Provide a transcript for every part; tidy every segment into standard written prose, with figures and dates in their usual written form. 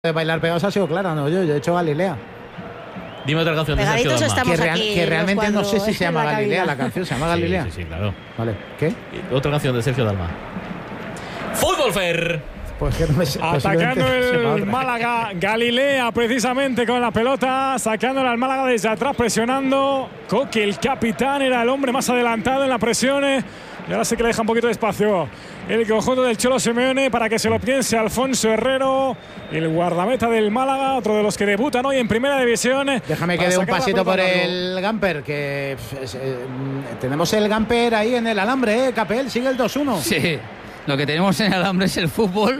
de bailar pegados ha sido clara, no, yo he hecho Galilea. Dime otra canción de Sergio Dalma. Que realmente no sé si se llama Galilea la canción, ¿se llama Galilea? Sí, claro. Vale, ¿qué? Otra canción de Sergio Dalma. Fútbol Fair. Pues que no me sé. Atacando el Málaga, Galilea precisamente con la pelota, sacándola al Málaga desde atrás, presionando. Coque, el capitán, era el hombre más adelantado en la presión. Y ahora sí que le deja un poquito de espacio el conjunto del Cholo Simeone para que se lo piense Alfonso Herrero, el guardameta del Málaga, otro de los que debutan hoy en Primera División. Déjame que dé un pasito por el Gamper, que tenemos el Gamper ahí en el alambre, Capel, sigue el 2-1. Sí, lo que tenemos en el alambre es el fútbol.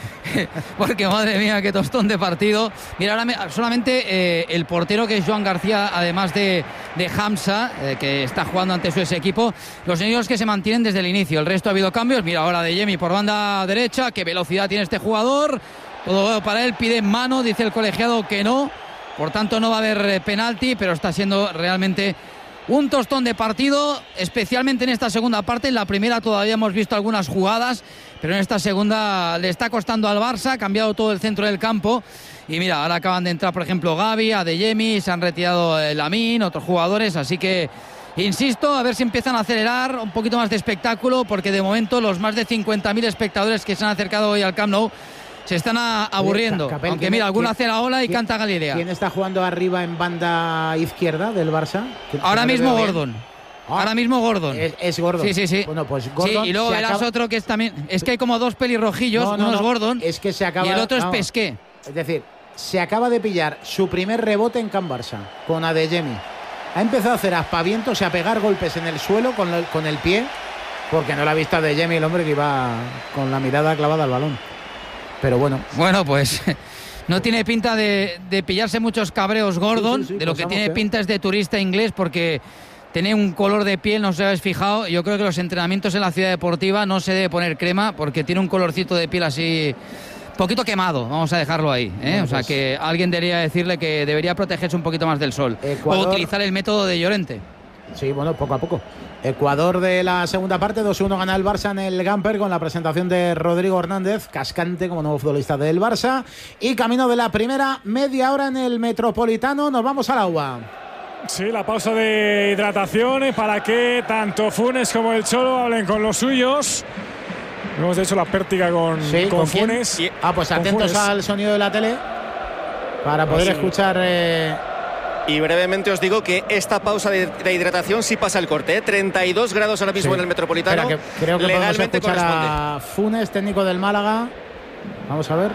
Porque madre mía, qué tostón de partido. Mira, ahora solamente el portero, que es Joan García, además de Hamza, que está jugando ante su equipo, los únicos que se mantienen desde el inicio. El resto ha habido cambios. Mira ahora de Yemi por banda derecha, qué velocidad tiene este jugador. Todo para él, pide mano, dice el colegiado que no, por tanto no va a haber penalti, pero está siendo realmente un tostón de partido, especialmente en esta segunda parte. En la primera todavía hemos visto algunas jugadas, pero en esta segunda le está costando al Barça. Ha cambiado todo el centro del campo. Y mira, ahora acaban de entrar, por ejemplo, Gavi, Adeyemi, se han retirado Lamine, otros jugadores. Así que, insisto, a ver si empiezan a acelerar un poquito más de espectáculo, porque de momento los más de 50.000 espectadores que se han acercado hoy al Camp Nou se están aburriendo. Capel, aunque mira, alguno hace la ola y canta Galilea. ¿Quién está jugando arriba en banda izquierda del Barça? Ahora mismo Gordon. Ahora mismo Gordon. Es Gordon. Sí. Bueno, pues Gordon. Sí, y luego verás otro que es también. Es que hay como dos pelirrojillos, uno es Gordon, es que se acaba, y el otro es Pesqué. Es decir, se acaba de pillar su primer rebote en Can Barça con Adeyemi. Ha empezado a hacer aspavientos y a pegar golpes en el suelo con el pie, porque no la ha visto Adeyemi, el hombre que iba con la mirada clavada al balón. Pero bueno. Bueno, pues no tiene pinta de pillarse muchos cabreos Gordon. Sí, de lo que tiene pinta es de turista inglés, porque tiene un color de piel, no sé si habéis fijado. Yo creo que los entrenamientos en la ciudad deportiva no se debe poner crema, porque tiene un colorcito de piel así, poquito quemado, vamos a dejarlo ahí, ¿eh? Bueno, o sea, que alguien debería decirle que debería protegerse un poquito más del sol. Ecuador, o utilizar el método de Llorente. Sí, bueno, poco a poco. Ecuador de la segunda parte, 2-1 gana el Barça en el Gamper con la presentación de Rodrigo Hernández, cascante como nuevo futbolista del Barça. Y camino de la primera media hora en el Metropolitano, nos vamos al agua. Sí, la pausa de hidratación para que tanto Funes como el Cholo hablen con los suyos. Hemos hecho la pértiga con Funes. Pues atentos al sonido de la tele para poder escuchar. Y brevemente os digo que esta pausa de hidratación sí pasa el corte, ¿eh? 32 grados ahora mismo en el Metropolitano. Espera, creo que legalmente podemos escuchar a Funes, técnico del Málaga. Vamos a ver.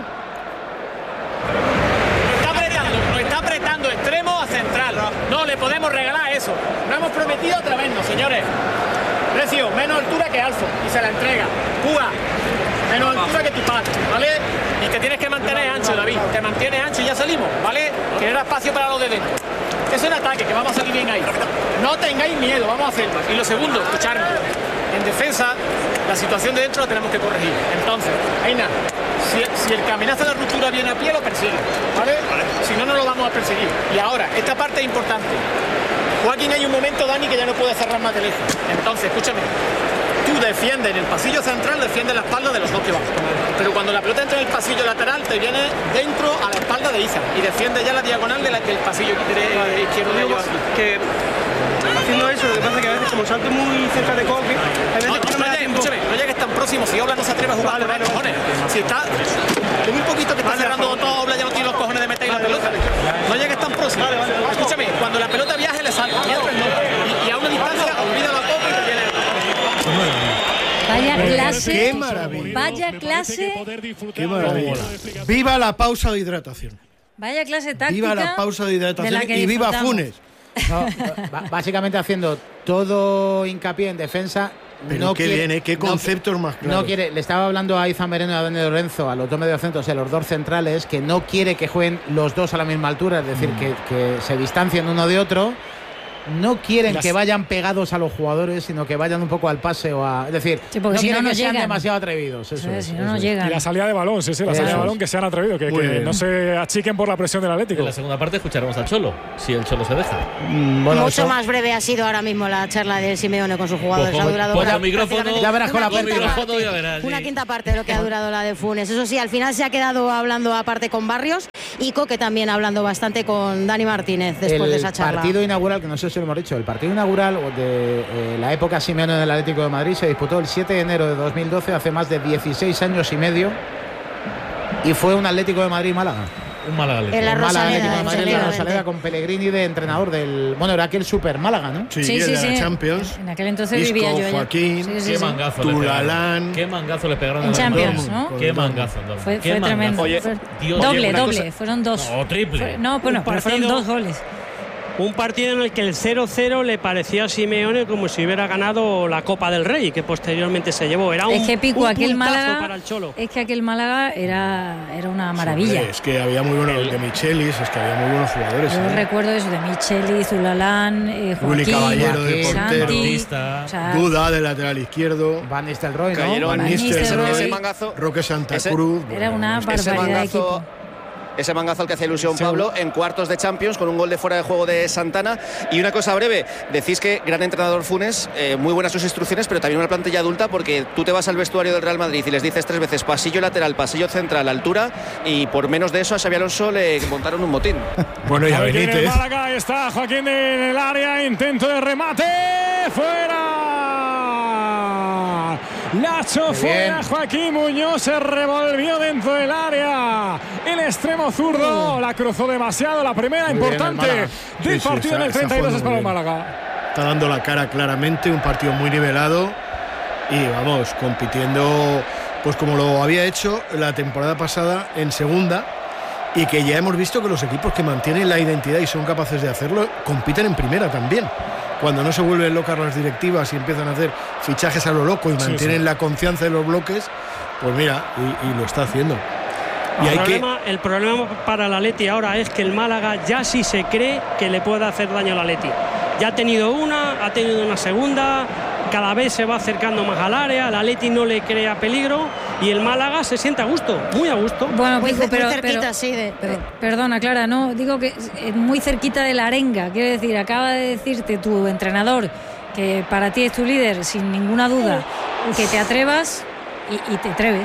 Nos está apretando extremo a central. No le podemos regalar eso. No hemos prometido otra vez, no, señores. Precio, menos altura que Alfo y se la entrega. Púa, menos altura que tu padre, ¿vale? Y te tienes que mantener ancho, David. Te mantienes ancho y ya salimos, ¿vale? Que no era espacio para los de dentro. Es un ataque, que vamos a salir bien ahí. No tengáis miedo, vamos a hacerlo. Y lo segundo, escucharme. En defensa, la situación de dentro la tenemos que corregir. Entonces, Aina, si el caminazo de la ruptura viene a pie, lo persigue, ¿vale? Si no, no lo vamos a perseguir. Y ahora, esta parte es importante. Joaquín, hay un momento, Dani, que ya no puede cerrar más de lejos. Entonces, escúchame. Tú defiendes en el pasillo central, defiendes la espalda de los dos que van. Pero cuando la pelota entra en el pasillo lateral, te viene dentro a la espalda de Isa y defiende ya la diagonal del pasillo izquierdo de ellos. Que haciendo eso, lo que pasa es que a veces como salto muy cerca de Coque, no llegues tan próximo. Si Obla no se atreve a jugar, vale, cojones. Si está con un poquito que está cerrando todo, Obla ya no tiene los cojones de meter la pelota. No llegues tan próximo. Escúchame, cuando la pelota viaje le salga. Y a una distancia, olvida la copa y te viene. Vaya clase. ¡Qué maravilla! Vaya clase. ¡Qué maravilla! ¡Viva la pausa de hidratación! Vaya clase táctica. ¡Viva la pausa de hidratación! ¡Y viva Funes! No, básicamente haciendo todo hincapié en defensa. Pero no qué quiere, bien, qué conceptos más claros. No quiere, le estaba hablando a Izan Mereno y a Dani Lorenzo, a los dos mediocentros y a los dos centrales, que no quiere que jueguen los dos a la misma altura, es decir, que se distancien uno de otro. no quieren que vayan pegados a los jugadores, sino que vayan un poco al pase es decir, no si quieren no que sean llegan demasiado atrevidos. Eso es, si no llegan. Y la salida de balón, sí, la salida de balón que se han atrevido, que no se achiquen por la presión del Atlético. En la segunda parte escucharemos al Cholo, si el Cholo se deja. Mucho más breve ha sido ahora mismo la charla de Simeone con sus jugadores. Ha durado ya verás con la una quinta parte de lo que ha durado la de Funes. Eso sí, al final se ha quedado hablando aparte con Barrios y Coque también hablando bastante con Dani Martínez después de esa charla. El partido inaugural, que no sé si lo hemos dicho, el partido inaugural de la época Simeone del Atlético de Madrid se disputó el 7 de enero de 2012, hace más de 16 años y medio, y fue un Atlético de Madrid-Málaga. Un Málaga Atlético. En la Rosaleda, con Pellegrini de entrenador del... Bueno, era aquel Super Málaga, ¿no? Sí, la Champions. En aquel entonces Isco, vivía yo allá. Joaquín, qué mangazo Tulalán. Qué mangazo le pegaron en Champions, ¿no? Qué mangazo. Fue tremendo. Doble, fueron dos. O triple. Pero fueron 2 goles. Un partido en el que el 0-0 le parecía a Simeone como si hubiera ganado la Copa del Rey, que posteriormente se llevó. Era es que Pico, aquel Málaga, para el Cholo. Es que aquel Málaga era una maravilla. Sí, es que había muy buenos de Michelis, es que había muy buenos jugadores. Yo recuerdo eso de Michelis, Zulalán, Joaquín, Caballero de portero, Duda de lateral izquierdo, Van Nistelrooy, ese mangazo, Roque Santa Cruz. Era una barbaridad de equipo. Ese mangazo al que hace ilusión Pablo en cuartos de Champions con un gol de fuera de juego de Santana. Y una cosa breve, decís que gran entrenador Funes, muy buenas sus instrucciones, pero también una plantilla adulta, porque tú te vas al vestuario del Real Madrid y les dices 3 veces pasillo lateral, pasillo central, altura, y por menos de eso a Xabi Alonso le montaron un motín. Bueno, y a Benítez. Málaga está Joaquín en el área, intento de remate, fuera. Lacho fuera, Joaquín Muñoz se revolvió dentro del área. El extremo zurdo la cruzó demasiado. La primera muy importante del partido en el 32 es para el Málaga. Está dando la cara claramente, un partido muy nivelado y vamos, compitiendo pues como lo había hecho la temporada pasada en segunda, y que ya hemos visto que los equipos que mantienen la identidad y son capaces de hacerlo compiten en primera también. Cuando no se vuelven locas las directivas y empiezan a hacer fichajes a lo loco y mantienen la confianza de los bloques, pues mira, y lo está haciendo. El problema para el Atleti ahora es que el Málaga ya sí se cree que le puede hacer daño al Atleti. Ya ha tenido una segunda, cada vez se va acercando más al área, el Atleti no le crea peligro y el Málaga se siente a gusto, muy a gusto. Bueno, muy pero cerquita, sí. Perdona, Clara, no, digo que es muy cerquita de la arenga. Quiero decir, acaba de decirte tu entrenador que para ti es tu líder, sin ninguna duda, que te atrevas y te atreves.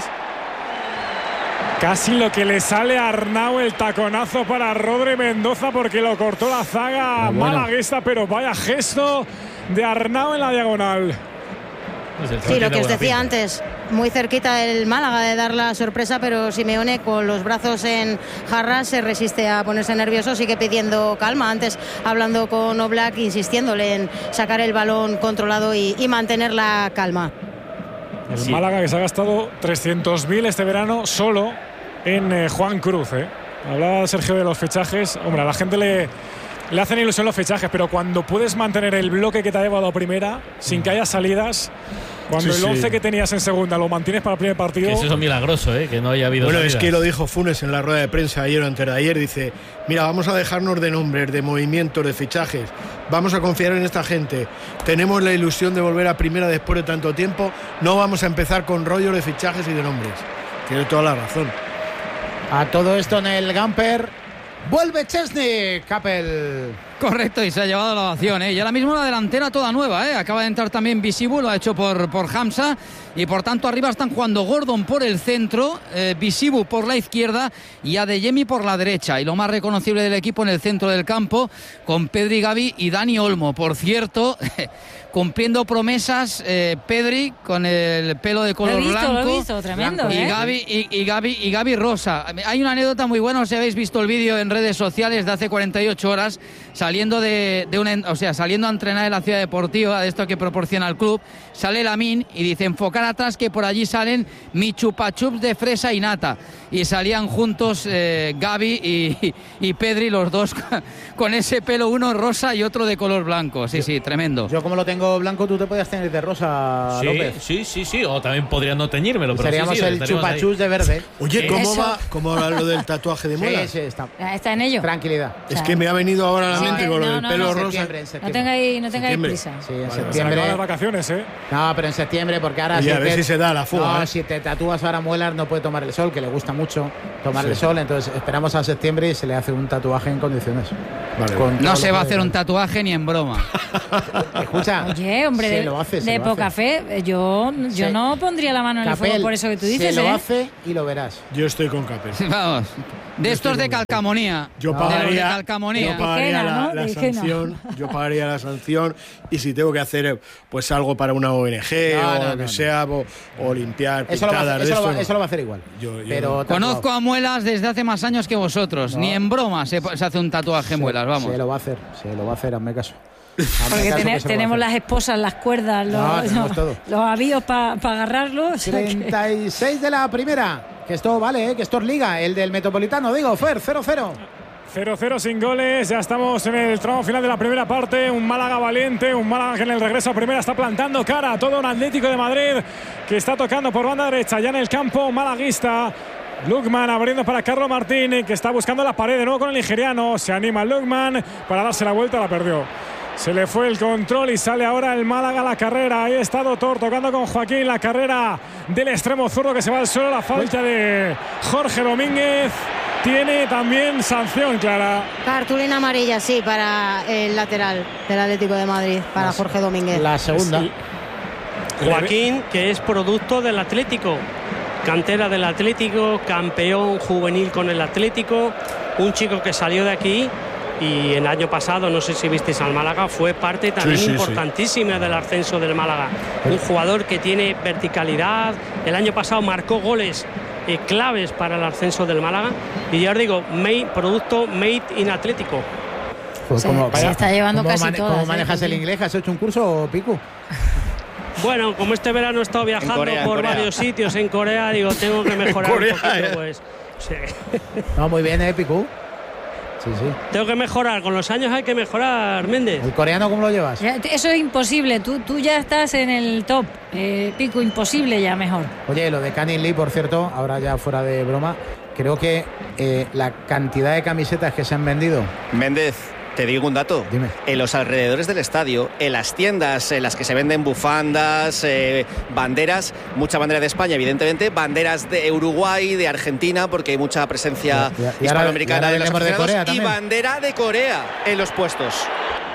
Casi lo que le sale a Arnau, el taconazo para Rodri Mendoza, porque lo cortó la zaga malaguista, pero vaya gesto de Arnau en la diagonal. Sí, lo que os decía antes, muy cerquita el Málaga de dar la sorpresa, pero Simeone con los brazos en jarras se resiste a ponerse nervioso, sigue pidiendo calma. Antes hablando con Oblak, insistiéndole en sacar el balón controlado y mantener la calma. El Málaga que se ha gastado 300.000 este verano solo en Juan Cruz. Hablaba Sergio de los fichajes. Hombre, a la gente le hacen ilusión los fichajes, pero cuando puedes mantener el bloque que te ha llevado a primera sin que haya salidas, cuando el 11 que tenías en segunda lo mantienes para el primer partido. Que eso es milagroso, que no haya habido salidas. Es que lo dijo Funes en la rueda de prensa ayer o antes de ayer. Dice, mira, vamos a dejarnos de nombres, de movimientos, de fichajes. Vamos a confiar en esta gente. Tenemos la ilusión de volver a primera después de tanto tiempo. No vamos a empezar con rollo de fichajes y de nombres. Tiene toda la razón. A todo esto en el Gamper vuelve Chesney, Capel. Correcto, y se ha llevado la ovación, Y ahora mismo la delantera toda nueva, Acaba de entrar también Visibu, lo ha hecho por Hamza, y por tanto arriba están jugando Gordon por el centro, Visibu por la izquierda y Adeyemi por la derecha. Y lo más reconocible del equipo en el centro del campo, con Pedri, Gavi y Dani Olmo. Por cierto, cumpliendo promesas, Pedri con el pelo de color blanco. Lo he visto, tremendo, y Gavi rosa. Hay una anécdota muy buena, no sé si habéis visto el vídeo en redes sociales de hace 48 horas, saliendo saliendo a entrenar en la ciudad deportiva, de esto que proporciona el club, sale Lamine y dice, enfocar atrás que por allí salen mi chupachups de fresa y nata. Y salían juntos Gavi y Pedri, los dos con ese pelo, uno rosa y otro de color blanco. Sí, tremendo. Yo como lo tengo blanco, tú te podías tener de rosa, López. Sí, o también podría no teñírmelo. Pero seríamos el chupachups de verde. Oye, ¿cómo va lo del tatuaje de Mola? Sí, está en ello. Tranquilidad. Es que me ha venido ahora a la mente gente con el pelo rosa. No tengáis prisa. Sí, en Se septiembre. acaban las vacaciones, ¿eh? No, pero en septiembre, porque ahora Oye, a ver si se da la fuga. No, si te tatúas ahora muelas no puede tomar el sol, que le gusta mucho tomar el sol, entonces esperamos a septiembre y se le hace un tatuaje en condiciones. Vale. No se va a hacer un tatuaje ni en broma. Escucha. Oye, hombre, de poca fe, yo no pondría la mano en el fuego por eso que tú dices. Se lo hace y lo verás. Yo estoy con Capel. Vamos. De estos de calcamonía. Yo pagaría la sanción. Yo pagaría la sanción y si tengo que hacer pues algo para una ONG o lo que sea o limpiar pintadas de esto. Eso lo va a hacer igual. Pero conozco a Muelas desde hace más años que vosotros. Ni en broma se hace un tatuaje Muelas, vamos. Se lo va a hacer, hazme caso. Porque tenemos las esposas, las cuerdas, los avíos para agarrarlo. 36 de la primera. Que esto vale, que esto es liga. El del Metropolitano, digo, Fer, 0-0. 0-0 sin goles, ya estamos en el tramo final de la primera parte. Un Málaga valiente, un Málaga que en el regreso a primera está plantando cara a todo un Atlético de Madrid que está tocando por banda derecha, ya en el campo malaguista. Lukman abriendo para Carlos Martín, que está buscando la pared de nuevo con el nigeriano. Se anima Lukman para darse la vuelta, la perdió. Se le fue el control y sale ahora el Málaga a la carrera. Ahí está Doctor tocando con Joaquín, la carrera del extremo zurdo que se va al suelo. La falta de Jorge Domínguez tiene también sanción, Clara. Cartulina amarilla, sí, para el lateral del Atlético de Madrid, para Jorge Domínguez. La segunda. Joaquín, que es producto del Atlético. Cantera del Atlético, campeón juvenil con el Atlético. Un chico que salió de aquí y el año pasado, no sé si visteis al Málaga, fue parte también importantísima del ascenso del Málaga. Un jugador que tiene verticalidad. El año pasado marcó goles claves para el ascenso del Málaga. Y ya os digo, producto made in Atlético. Pues se está llevando casi todas. ¿Cómo manejas el inglés? ¿Has hecho un curso, Picu? Bueno, como este verano he estado viajando por varios sitios en Corea, digo, tengo que mejorar un poquito, pues. Sí. No, muy bien, Picu. Sí. Tengo que mejorar, con los años hay que mejorar, Méndez. ¿El coreano cómo lo llevas? Eso es imposible, tú ya estás en el top, Pico, imposible ya mejor. Oye, lo de Canning Lee, por cierto, ahora ya fuera de broma, creo que la cantidad de camisetas que se han vendido... Méndez, te digo un dato. Dime. En los alrededores del estadio, en las tiendas en las que se venden bufandas, banderas, mucha bandera de España, evidentemente, banderas de Uruguay, de Argentina, porque hay mucha presencia hispanoamericana de los aficionados, y bandera de Corea en los puestos.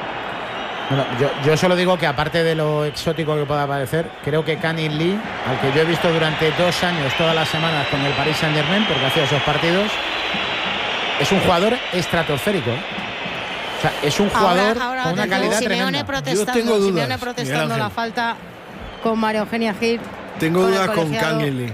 Bueno, yo solo digo que aparte de lo exótico que pueda parecer, creo que Canning Lee, al que yo he visto durante 2 años todas las semanas con el Paris Saint-Germain, porque hacía esos partidos, es un jugador estratosférico, O sea, es un jugador con una calidad tremenda. Simeone protestando la falta con María Eugenia Gil. Tengo dudas con Canning Lee.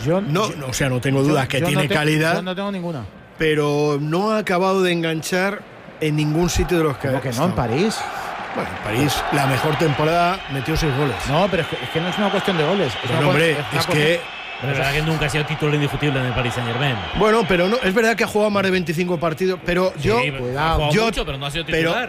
No tengo dudas que tiene calidad. Yo no tengo ninguna. Pero no ha acabado de enganchar en ningún sitio de los que ha estado. No, en París. Bueno, en París, la mejor temporada, metió 6 goles. No, pero es que no es una cuestión de goles. Pero es verdad que nunca ha sido titular indiscutible en el Paris Saint-Germain. Bueno, pero no, es verdad que ha jugado más de 25 partidos, pero ha jugado mucho, pero no ha sido titular.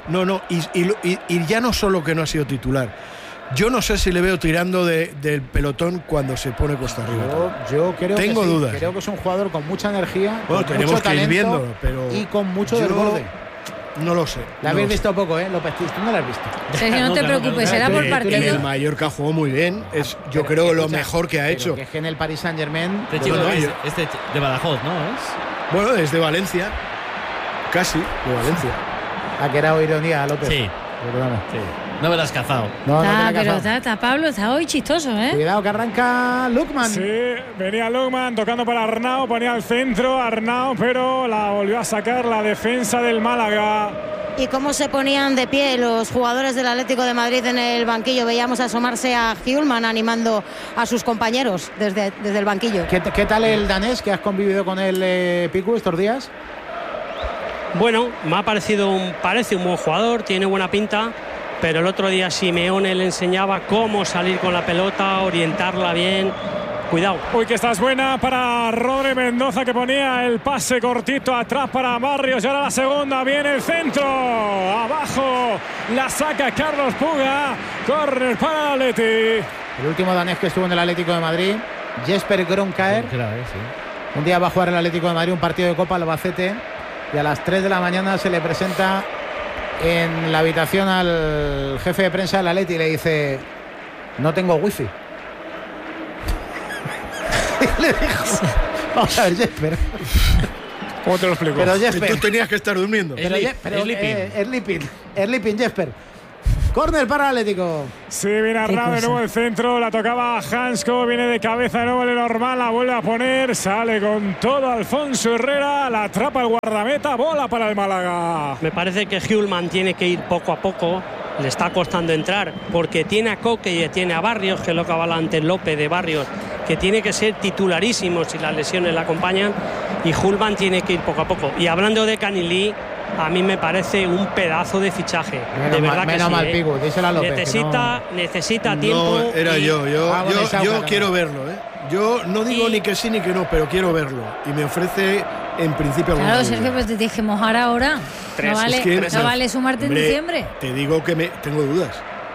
Y ya no solo que no ha sido titular. Yo no sé si le veo tirando del pelotón cuando se pone cuesta arriba. Yo creo Tengo dudas. Creo que es un jugador con mucha energía, bueno, con tenemos mucho que talento, ir viendo, pero y con mucho desborde. No lo sé. La habéis visto poco, López. Tú no la has visto. Sergio, no te preocupes, será por partido. El Mallorca jugó muy bien. Yo creo lo mejor que ha hecho. Que es que en el Paris Saint-Germain. Este de Badajoz, ¿no? Bueno, es de Valencia. Casi, de Valencia. ¿A que era ironía, López? Sí. Perdona. Sí. No me la has cazado. Pero está Pablo, está hoy chistoso, Cuidado que arranca Lukman. Sí, venía Lukman tocando para Arnau, ponía al centro Arnau, pero la volvió a sacar la defensa del Málaga. Y cómo se ponían de pie los jugadores del Atlético de Madrid en el banquillo. Veíamos asomarse a Hjulman animando a sus compañeros desde el banquillo. ¿Qué tal el danés que has convivido con él, Picu, estos días? Bueno, me ha parecido parece un buen jugador, tiene buena pinta. Pero el otro día Simeone le enseñaba cómo salir con la pelota, orientarla bien. Cuidado. Uy, que esta es buena para Rodri Mendoza, que ponía el pase cortito atrás para Barrios. Y ahora la segunda, viene el centro. Abajo la saca Carlos Puga. Córner para el Atleti. El último danés que estuvo en el Atlético de Madrid, Jesper Grønkjær. Un día va a jugar el Atlético de Madrid un partido de Copa Albacete. Y a las 3 de la mañana se le presenta en la habitación al jefe de prensa del Atleti y le dice: no tengo wifi. Y le dijo: vamos a ver, Jesper. ¿Cómo te lo explico? Pero Jesper, tú tenías que estar durmiendo. Sleeping, Jesper. Córner para Atlético. Sí, viene Arnau de nuevo el centro, la tocaba Hansko, viene de cabeza de nuevo el normal, la vuelve a poner, sale con todo Alfonso Herrera, la atrapa el guardameta, bola para el Málaga. Me parece que Hjulman tiene que ir poco a poco, le está costando entrar, porque tiene a Coque y tiene a Barrios, que es lo que habla antes López de Barrios, que tiene que ser titularísimo si las lesiones le acompañan, y Hjulman tiene que ir poco a poco. Y hablando de Canilí, a mí me parece un pedazo de fichaje. De verdad que sí. Mal, Pico, díselo a López, necesita tiempo. No, era yo quiero verlo, ¿eh? Yo no digo ni que sí ni que no, pero quiero verlo. Y me ofrece, en principio, alguna Claro, Sergio, pues te tienes que mojar ahora. No vale sumarte en diciembre. Te digo que tengo dudas.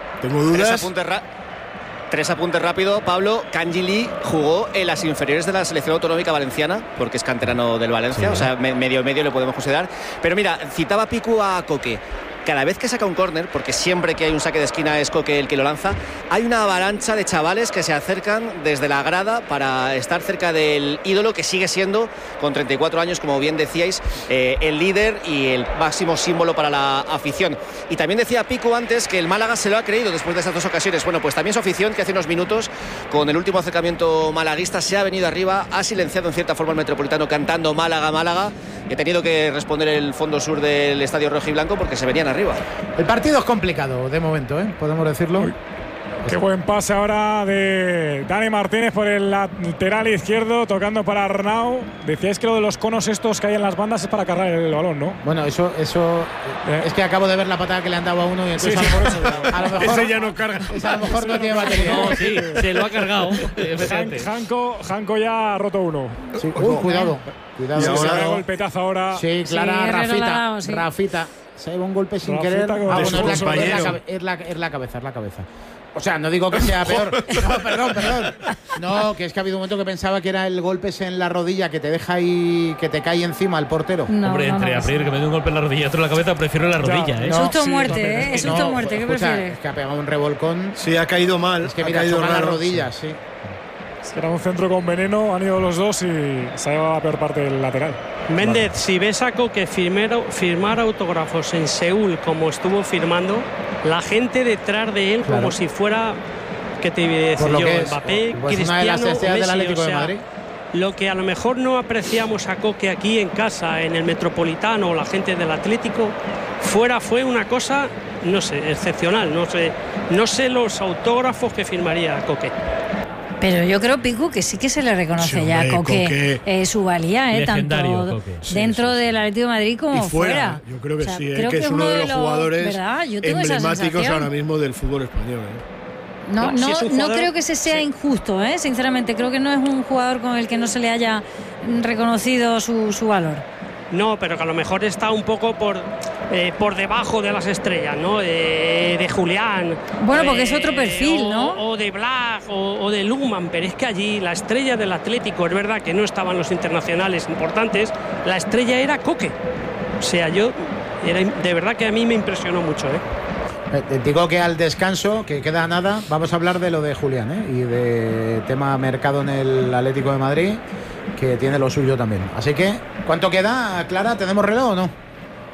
Tres apuntes rápido, Pablo. Canjili jugó en las inferiores de la selección autonómica valenciana, porque es canterano del Valencia, o sea, medio le podemos considerar. Pero mira, citaba Picu a Coque. Cada vez que saca un córner, porque siempre que hay un saque de esquina es Coque el que lo lanza, hay una avalancha de chavales que se acercan desde la grada para estar cerca del ídolo, que sigue siendo, con 34 años, como bien decíais, el líder y el máximo símbolo para la afición. Y también decía Pico antes que el Málaga se lo ha creído después de esas dos ocasiones. Bueno, pues también su afición, que hace unos minutos, con el último acercamiento malaguista, se ha venido arriba, ha silenciado en cierta forma el Metropolitano cantando Málaga, Málaga, y ha tenido que responder el fondo sur del estadio rojiblanco porque se venían arriba. El partido es complicado de momento, podemos decirlo. Uy, qué buen pase ahora de Dani Martínez por el lateral izquierdo, tocando para Arnau. Decíais que lo de los conos estos que hay en las bandas es para cargar el balón, ¿no? Bueno, eso es que acabo de ver la patada que le han dado a uno y entonces a lo mejor ese ya no carga. A lo mejor no tiene batería. No, sí, se lo ha cargado. Hanko ya ha roto uno. Sí. Uy, cuidado. Y ahora el golpetazo ahora. Sí, Clara, sí, Rafita. Se lleva un golpe sin Rafita querer. Es la cabeza. O sea, no digo que sea peor. No, perdón. No, que es que ha habido un momento que pensaba que era el golpe en la rodilla que te deja ahí, que te cae encima el portero. Hombre, entre abrir que me dé un golpe en la rodilla y otro en la cabeza, prefiero la rodilla, ¿eh? Susto o muerte, ¿eh? Susto o muerte, ¿qué prefieres? Es que ha pegado un revolcón. Sí, ha caído mal. Es que mira, choca las rodillas, sí. Era un centro con veneno, han ido los dos y se ha llevado la peor parte del lateral. Méndez, si ves a Coque firmar autógrafos en Seúl como estuvo firmando, la gente detrás de él como si fuera, ¿qué te iba a decir yo? Mbappé, pues Cristiano, una de las estrellas del Messi, Atlético de Madrid. Lo que a lo mejor no apreciamos a Coque aquí en casa, en el Metropolitano, o la gente del Atlético, fue una cosa, no sé, excepcional. No sé los autógrafos que firmaría Coque. Pero yo creo, Pico, que sí que se le reconoce ya a Coque su valía, tanto dentro del Atlético de Madrid como fuera. Yo creo que sí, que es uno de los jugadores emblemáticos ahora mismo del fútbol español. No creo que ese sea injusto, sinceramente. Creo que no es un jugador con el que no se le haya reconocido su valor. No, pero que a lo mejor está un poco por debajo de las estrellas, ¿no? De Julián. Bueno, porque es otro perfil, ¿no? O de Black o de Luhmann, pero es que allí la estrella del Atlético, es verdad que no estaban los internacionales importantes, la estrella era Coque. O sea, de verdad que a mí me impresionó mucho, Digo que al descanso, que queda nada, vamos a hablar de lo de Julián, y de tema mercado en el Atlético de Madrid, que tiene lo suyo también. Así que, ¿cuánto queda, Clara? ¿Tenemos reloj o no?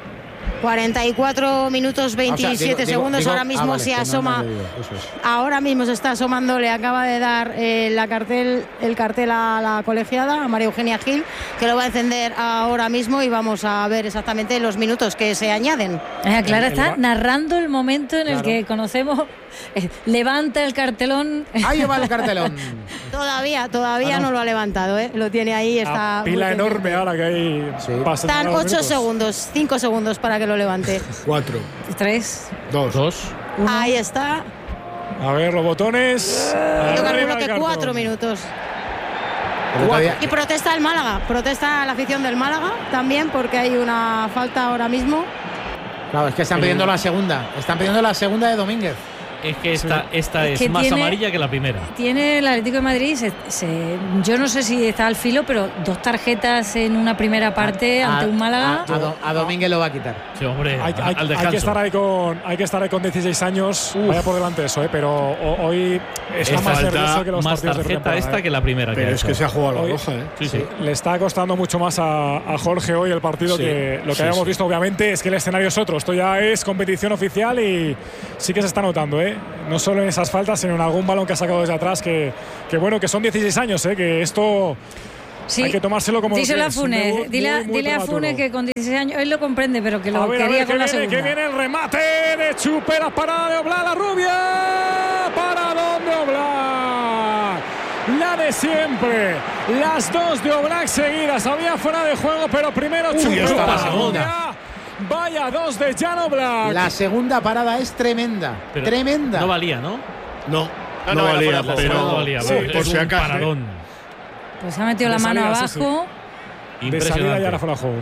44 minutos 27 segundos. Ahora mismo se asoma. Ahora mismo se está asomando. Le acaba de dar el cartel a la colegiada, a María Eugenia Gil, que lo va a encender ahora mismo y vamos a ver exactamente los minutos que se añaden. Clara está narrando el momento en el que conocemos. Levanta el cartelón. Ahí va el cartelón. Todavía no lo ha levantado, Lo tiene ahí. Está pila enorme ahora que hay. Sí. Están 8 segundos, 5 segundos para que lo levante. 4, 3, 2, 1. Ahí está. A ver los botones. Yo calculo que 4 minutos. Y protesta el Málaga, protesta la afición del Málaga también, porque hay una falta ahora mismo. Claro, es que están pidiendo la segunda. Están pidiendo la segunda de Domínguez. Es que esta es que más tiene, amarilla que la primera. Tiene el Atlético de Madrid, yo no sé si está al filo, pero 2 tarjetas en una primera parte ante un Málaga. A Domínguez lo va a quitar. Sí, hombre, Hay que estar ahí con 16 años. Vaya por delante eso, pero hoy está más nervioso que los más partidos de tarjeta pretemporada, esta que la primera. Pero es que se ha jugado la roja, Sí. Le está costando mucho más a Jorge hoy el partido que lo que habíamos visto. Obviamente es que el escenario es otro. Esto ya es competición oficial y sí que se está notando, no solo en esas faltas, sino en algún balón que ha sacado desde atrás, que bueno, que son 16 años, que esto hay que tomárselo como díselo lo que a Funes, dile a Funes que con 16 años él lo comprende, pero que lo quería con la segunda. Que viene el remate de Chupe, la parada de Oblak, la rubia, paradón de Oblak, la de siempre, las 2 de Oblak seguidas, había fuera de juego, pero primero Chupe, la segunda. Vaya 2 de Jan Oblak. La segunda parada es tremenda. Pero tremenda. No valía, ¿no? No valía, pero no valía. Sí, por si acaso. Paradón. Pues ha metido la mano abajo. De salida ya la fuera de juego.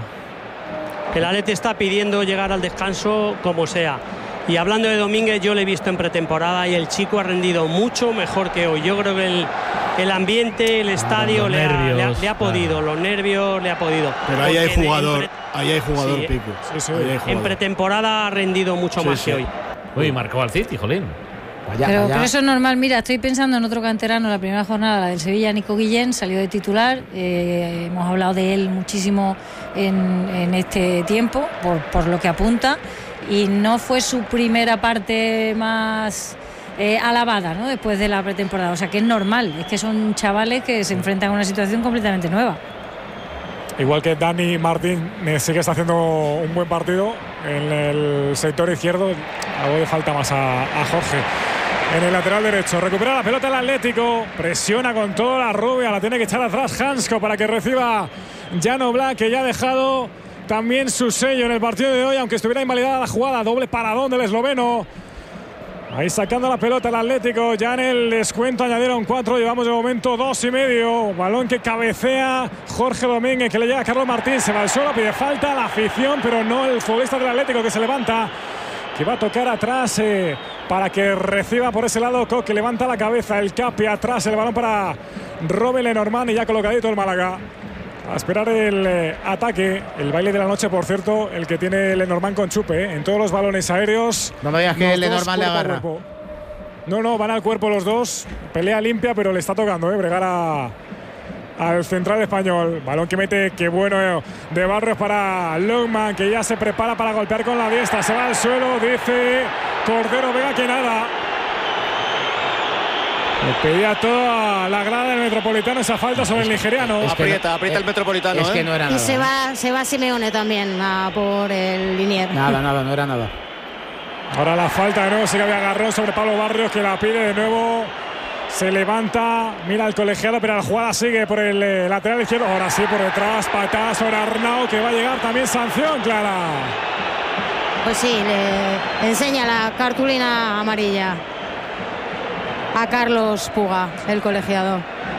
El Atleti está pidiendo llegar al descanso como sea. Y hablando de Domínguez, yo lo he visto en pretemporada y el chico ha rendido mucho mejor que hoy. Yo creo que el ambiente, el estadio le ha podido, los nervios le ha podido. Pero ahí hay jugador, sí, Pico. Sí. Ahí hay jugador. En pretemporada ha rendido mucho más que hoy. Uy, marcó al City, jolín. Pero eso es normal. Mira, estoy pensando en otro canterano, la primera jornada, la del Sevilla, Nico Guillén, salió de titular. Hemos hablado de él muchísimo en este tiempo, por lo que apunta. Y no fue su primera parte más alabada, ¿no? Después de la pretemporada. O sea que es normal, es que son chavales que se enfrentan a una situación completamente nueva. Igual que Dani Martín sí que está haciendo un buen partido en el sector izquierdo, algo de falta más a Jorge. En el lateral derecho, recupera la pelota el Atlético, presiona con toda la rubia, la tiene que echar atrás Hansko para que reciba Jan Oblak, que ya ha dejado también su sello en el partido de hoy, aunque estuviera invalidada la jugada. Doble paradón del esloveno. Ahí sacando la pelota el Atlético, ya en el descuento añadieron 4, llevamos de momento 2,5. Balón que cabecea Jorge Domínguez, que le llega a Carlos Martín, se va al suelo, pide falta la afición, pero no el futbolista del Atlético, que se levanta, que va a tocar atrás para que reciba por ese lado Coque, levanta la cabeza, el Capi atrás, el balón para Robben Lenormand y ya colocadito el Málaga. A esperar el ataque, el baile de la noche, por cierto, el que tiene Lenormand con Chupe, en todos los balones aéreos. No me digas que Lenormand le agarra. No, van al cuerpo los dos. Pelea limpia, pero le está tocando, bregar al central español. Balón que mete, qué bueno, de Barrios para Longman, que ya se prepara para golpear con la diestra. Se va al suelo, dice Cordero Vega que nada. Le pedía toda la grada del Metropolitano esa falta sobre el nigeriano. Aprieta el Metropolitano. Es que no era y nada. se va Simeone también por el linier. Nada, no era nada. Ahora la falta de nuevo, sí que había agarrón sobre Pablo Barrios, que la pide de nuevo. Se levanta, mira al colegiado, pero la jugada sigue por el lateral izquierdo. Ahora sí, por detrás, patada sobre Arnau, que va a llegar también sanción, Clara. Pues sí, le enseña la cartulina amarilla a Carlos Puga, el colegiado.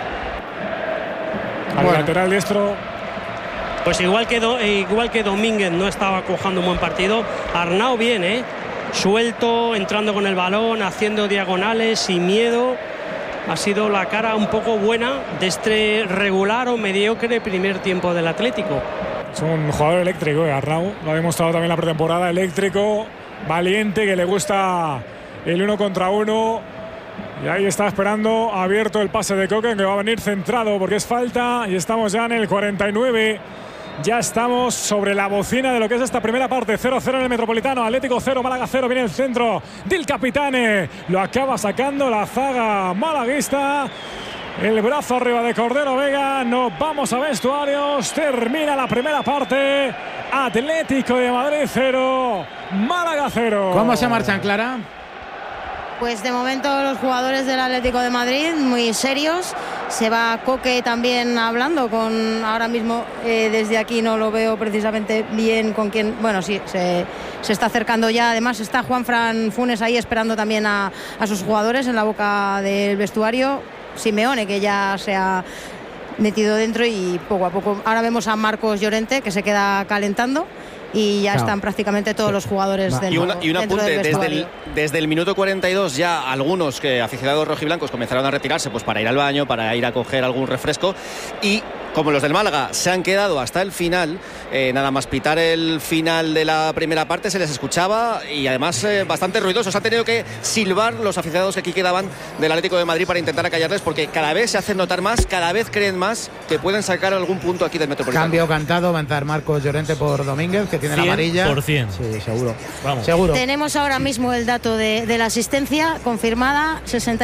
Al lateral diestro. Pues igual que Domínguez no estaba cojando un buen partido, Arnau bien, suelto, entrando con el balón, haciendo diagonales, sin miedo. Ha sido la cara un poco buena de este regular o mediocre primer tiempo del Atlético. Es un jugador eléctrico, Arnau. Lo ha demostrado también la pretemporada. Eléctrico, valiente, que le gusta el 1 contra 1. Y ahí está esperando, abierto el pase de Coque, que va a venir centrado porque es falta. Y estamos ya en el 49. Ya estamos sobre la bocina de lo que es esta primera parte. 0-0 en el Metropolitano, Atlético 0, Málaga 0. Viene el centro del Capitane. Lo acaba sacando la zaga malaguista. El brazo arriba de Cordero Vega. Nos vamos a vestuarios. Termina la primera parte. Atlético de Madrid 0, Málaga 0. ¿Cómo se marchan, Clara? Pues de momento los jugadores del Atlético de Madrid muy serios. Se va Coque también hablando con, ahora mismo desde aquí no lo veo precisamente bien con quién. Bueno, sí, se está acercando ya. Además está Juanfran Funes ahí esperando también a sus jugadores en la boca del vestuario. Simeone, que ya se ha metido dentro, y poco a poco ahora vemos a Marcos Llorente, que se queda calentando, y ya están prácticamente todos los jugadores del y un apunte, desde el minuto 42 ya algunos aficionados rojiblancos comenzaron a retirarse pues para ir al baño, para ir a coger algún refresco, y como los del Málaga se han quedado hasta el final, nada más pitar el final de la primera parte se les escuchaba, y además bastante ruidosos. Han tenido que silbar los aficionados que aquí quedaban del Atlético de Madrid para intentar acallarles, porque cada vez se hacen notar más, cada vez creen más que pueden sacar algún punto aquí del Metropolitano. Cambio cantado, va a entrar Marcos Llorente por Domínguez, que tiene la amarilla. 100%. Sí, seguro. Vamos. Seguro. Tenemos ahora mismo el dato de la asistencia confirmada,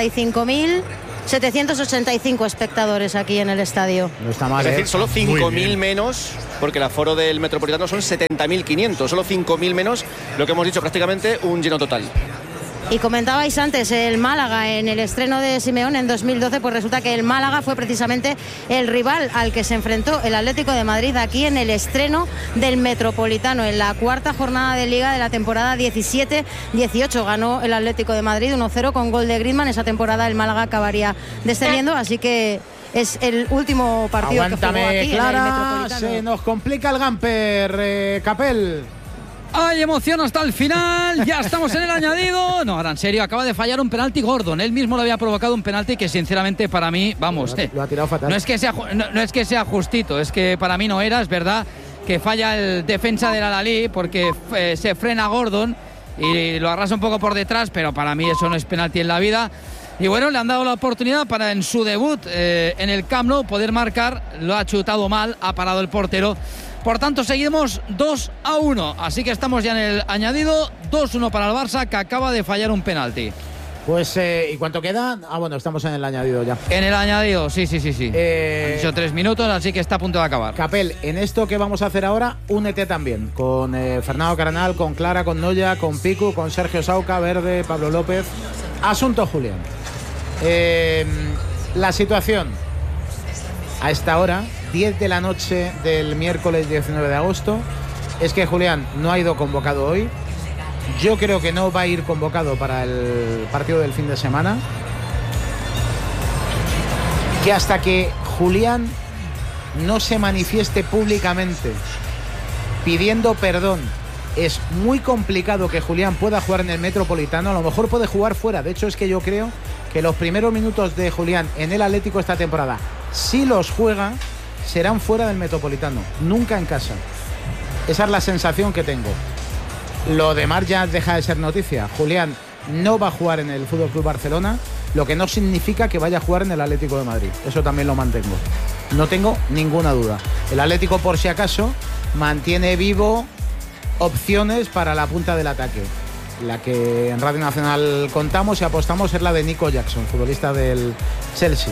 65.785 espectadores aquí en el estadio. No está mal, es decir, solo 5.000 menos, porque el aforo del Metropolitano son 70.500, solo 5.000 menos, lo que hemos dicho, prácticamente un lleno total. Y comentabais antes el Málaga en el estreno de Simeone en 2012, pues resulta que el Málaga fue precisamente el rival al que se enfrentó el Atlético de Madrid aquí en el estreno del Metropolitano, en la cuarta jornada de Liga de la temporada 17-18. Ganó el Atlético de Madrid 1-0 con gol de Griezmann. Esa temporada el Málaga acabaría descendiendo, así que es el último partido que jugó aquí, Clara, en el Metropolitano. se nos complica el Gamper, Capel. Hay emoción hasta el final, ya estamos en el añadido. No, ahora en serio, acaba de fallar un penalti Gordon. Él mismo lo había provocado, un penalti que sinceramente para mí, vamos, lo ha tirado fatal. No es que sea justito, es que para mí no era. Es verdad que falla el defensa del Al-Ahly porque se frena Gordon y lo arrasa un poco por detrás, pero para mí eso no es penalti en la vida. Y bueno, le han dado la oportunidad para en su debut en el Camp Nou poder marcar. Lo ha chutado mal, ha parado el portero. Por tanto, seguimos 2-1. Así que estamos ya en el añadido. 2-1 para el Barça, que acaba de fallar un penalti. Pues, ¿y cuánto queda? Bueno, estamos en el añadido ya. En el añadido, sí. Han dicho 3 minutos, así que está a punto de acabar. Capel, en esto que vamos a hacer ahora, únete también. Con Fernando Carnal, con Clara, con Noya, con Picu, con Sergio Sauca, Verde, Pablo López. Asunto Julián. La situación a esta hora, 10 de la noche del miércoles 19 de agosto, es que Julián no ha ido convocado hoy. Yo creo que no va a ir convocado para el partido del fin de semana. Que hasta que Julián no se manifieste públicamente pidiendo perdón, es muy complicado que Julián pueda jugar en el Metropolitano. A lo mejor puede jugar fuera. De hecho, es que yo creo que los primeros minutos de Julián en el Atlético esta temporada, si los juega, serán fuera del Metropolitano, nunca en casa. Esa es la sensación que tengo. Lo demás ya deja de ser noticia. Julián no va a jugar en el FC Barcelona, lo que no significa que vaya a jugar en el Atlético de Madrid. Eso también lo mantengo. No tengo ninguna duda. El Atlético, por si acaso, mantiene vivo opciones para la punta del ataque. La que en Radio Nacional contamos y apostamos es la de Nico Jackson, futbolista del Chelsea.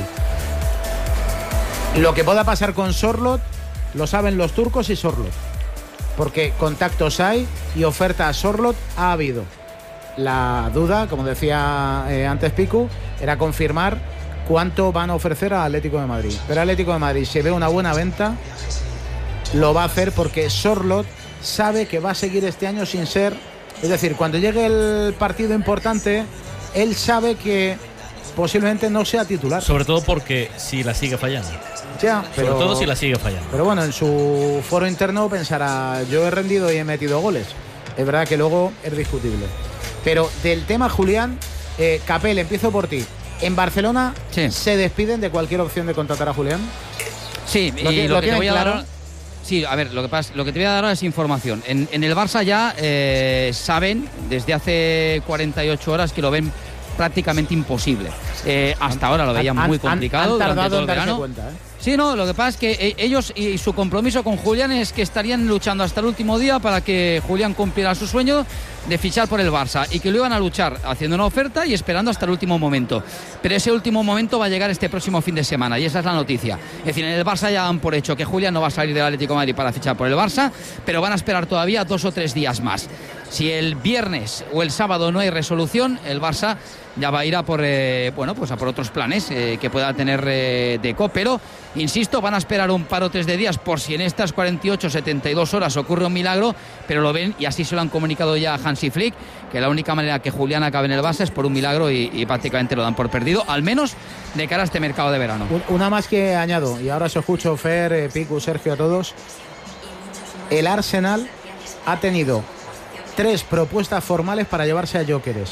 Lo que pueda pasar con Sorloth lo saben los turcos y Sorloth, porque contactos hay y oferta a Sorloth ha habido. La duda, como decía antes Picu, era confirmar cuánto van a ofrecer al Atlético de Madrid. Pero el Atlético de Madrid, si ve una buena venta, lo va a hacer, porque Sorloth sabe que va a seguir este año sin ser... Es decir, cuando llegue el partido importante, él sabe que posiblemente no sea titular. Sobre todo porque si la sigue fallando. Ya, pero, sobre todo si la sigue fallando. Pero bueno, en su foro interno pensará, yo he rendido y he metido goles. Es verdad que luego es discutible. Pero del tema Julián, Capel, empiezo por ti. ¿En Barcelona se despiden de cualquier opción de contratar a Julián? Sí, y lo que te voy a dar... Sí, a ver, lo que te voy a dar ahora es información. En el Barça ya saben, desde hace 48 horas, que lo ven prácticamente imposible. Hasta ahora lo veían muy complicado. Han tardado durante todo en darse verano. cuenta, Sí, no, lo que pasa es que ellos y su compromiso con Julián es que estarían luchando hasta el último día para que Julián cumpliera su sueño de fichar por el Barça, y que lo iban a luchar haciendo una oferta y esperando hasta el último momento. Pero ese último momento va a llegar este próximo fin de semana, y esa es la noticia. Es decir, en el Barça ya dan por hecho que Julián no va a salir del Atlético de Madrid para fichar por el Barça, pero van a esperar todavía 2 o 3 días más. Si el viernes o el sábado no hay resolución, el Barça ya va a ir a por a por otros planes que pueda tener Deco, pero insisto, van a esperar un par o 3 de días por si en estas 48-72 horas ocurre un milagro, pero lo ven, y así se lo han comunicado ya a Hansi Flick, que la única manera que Julián acabe en el Barça es por un milagro, y prácticamente lo dan por perdido, al menos de cara a este mercado de verano. Una más que añado, y ahora os escucho, Fer, Picu, Sergio, a todos. El Arsenal ha tenido 3 propuestas formales para llevarse a Gyökeres.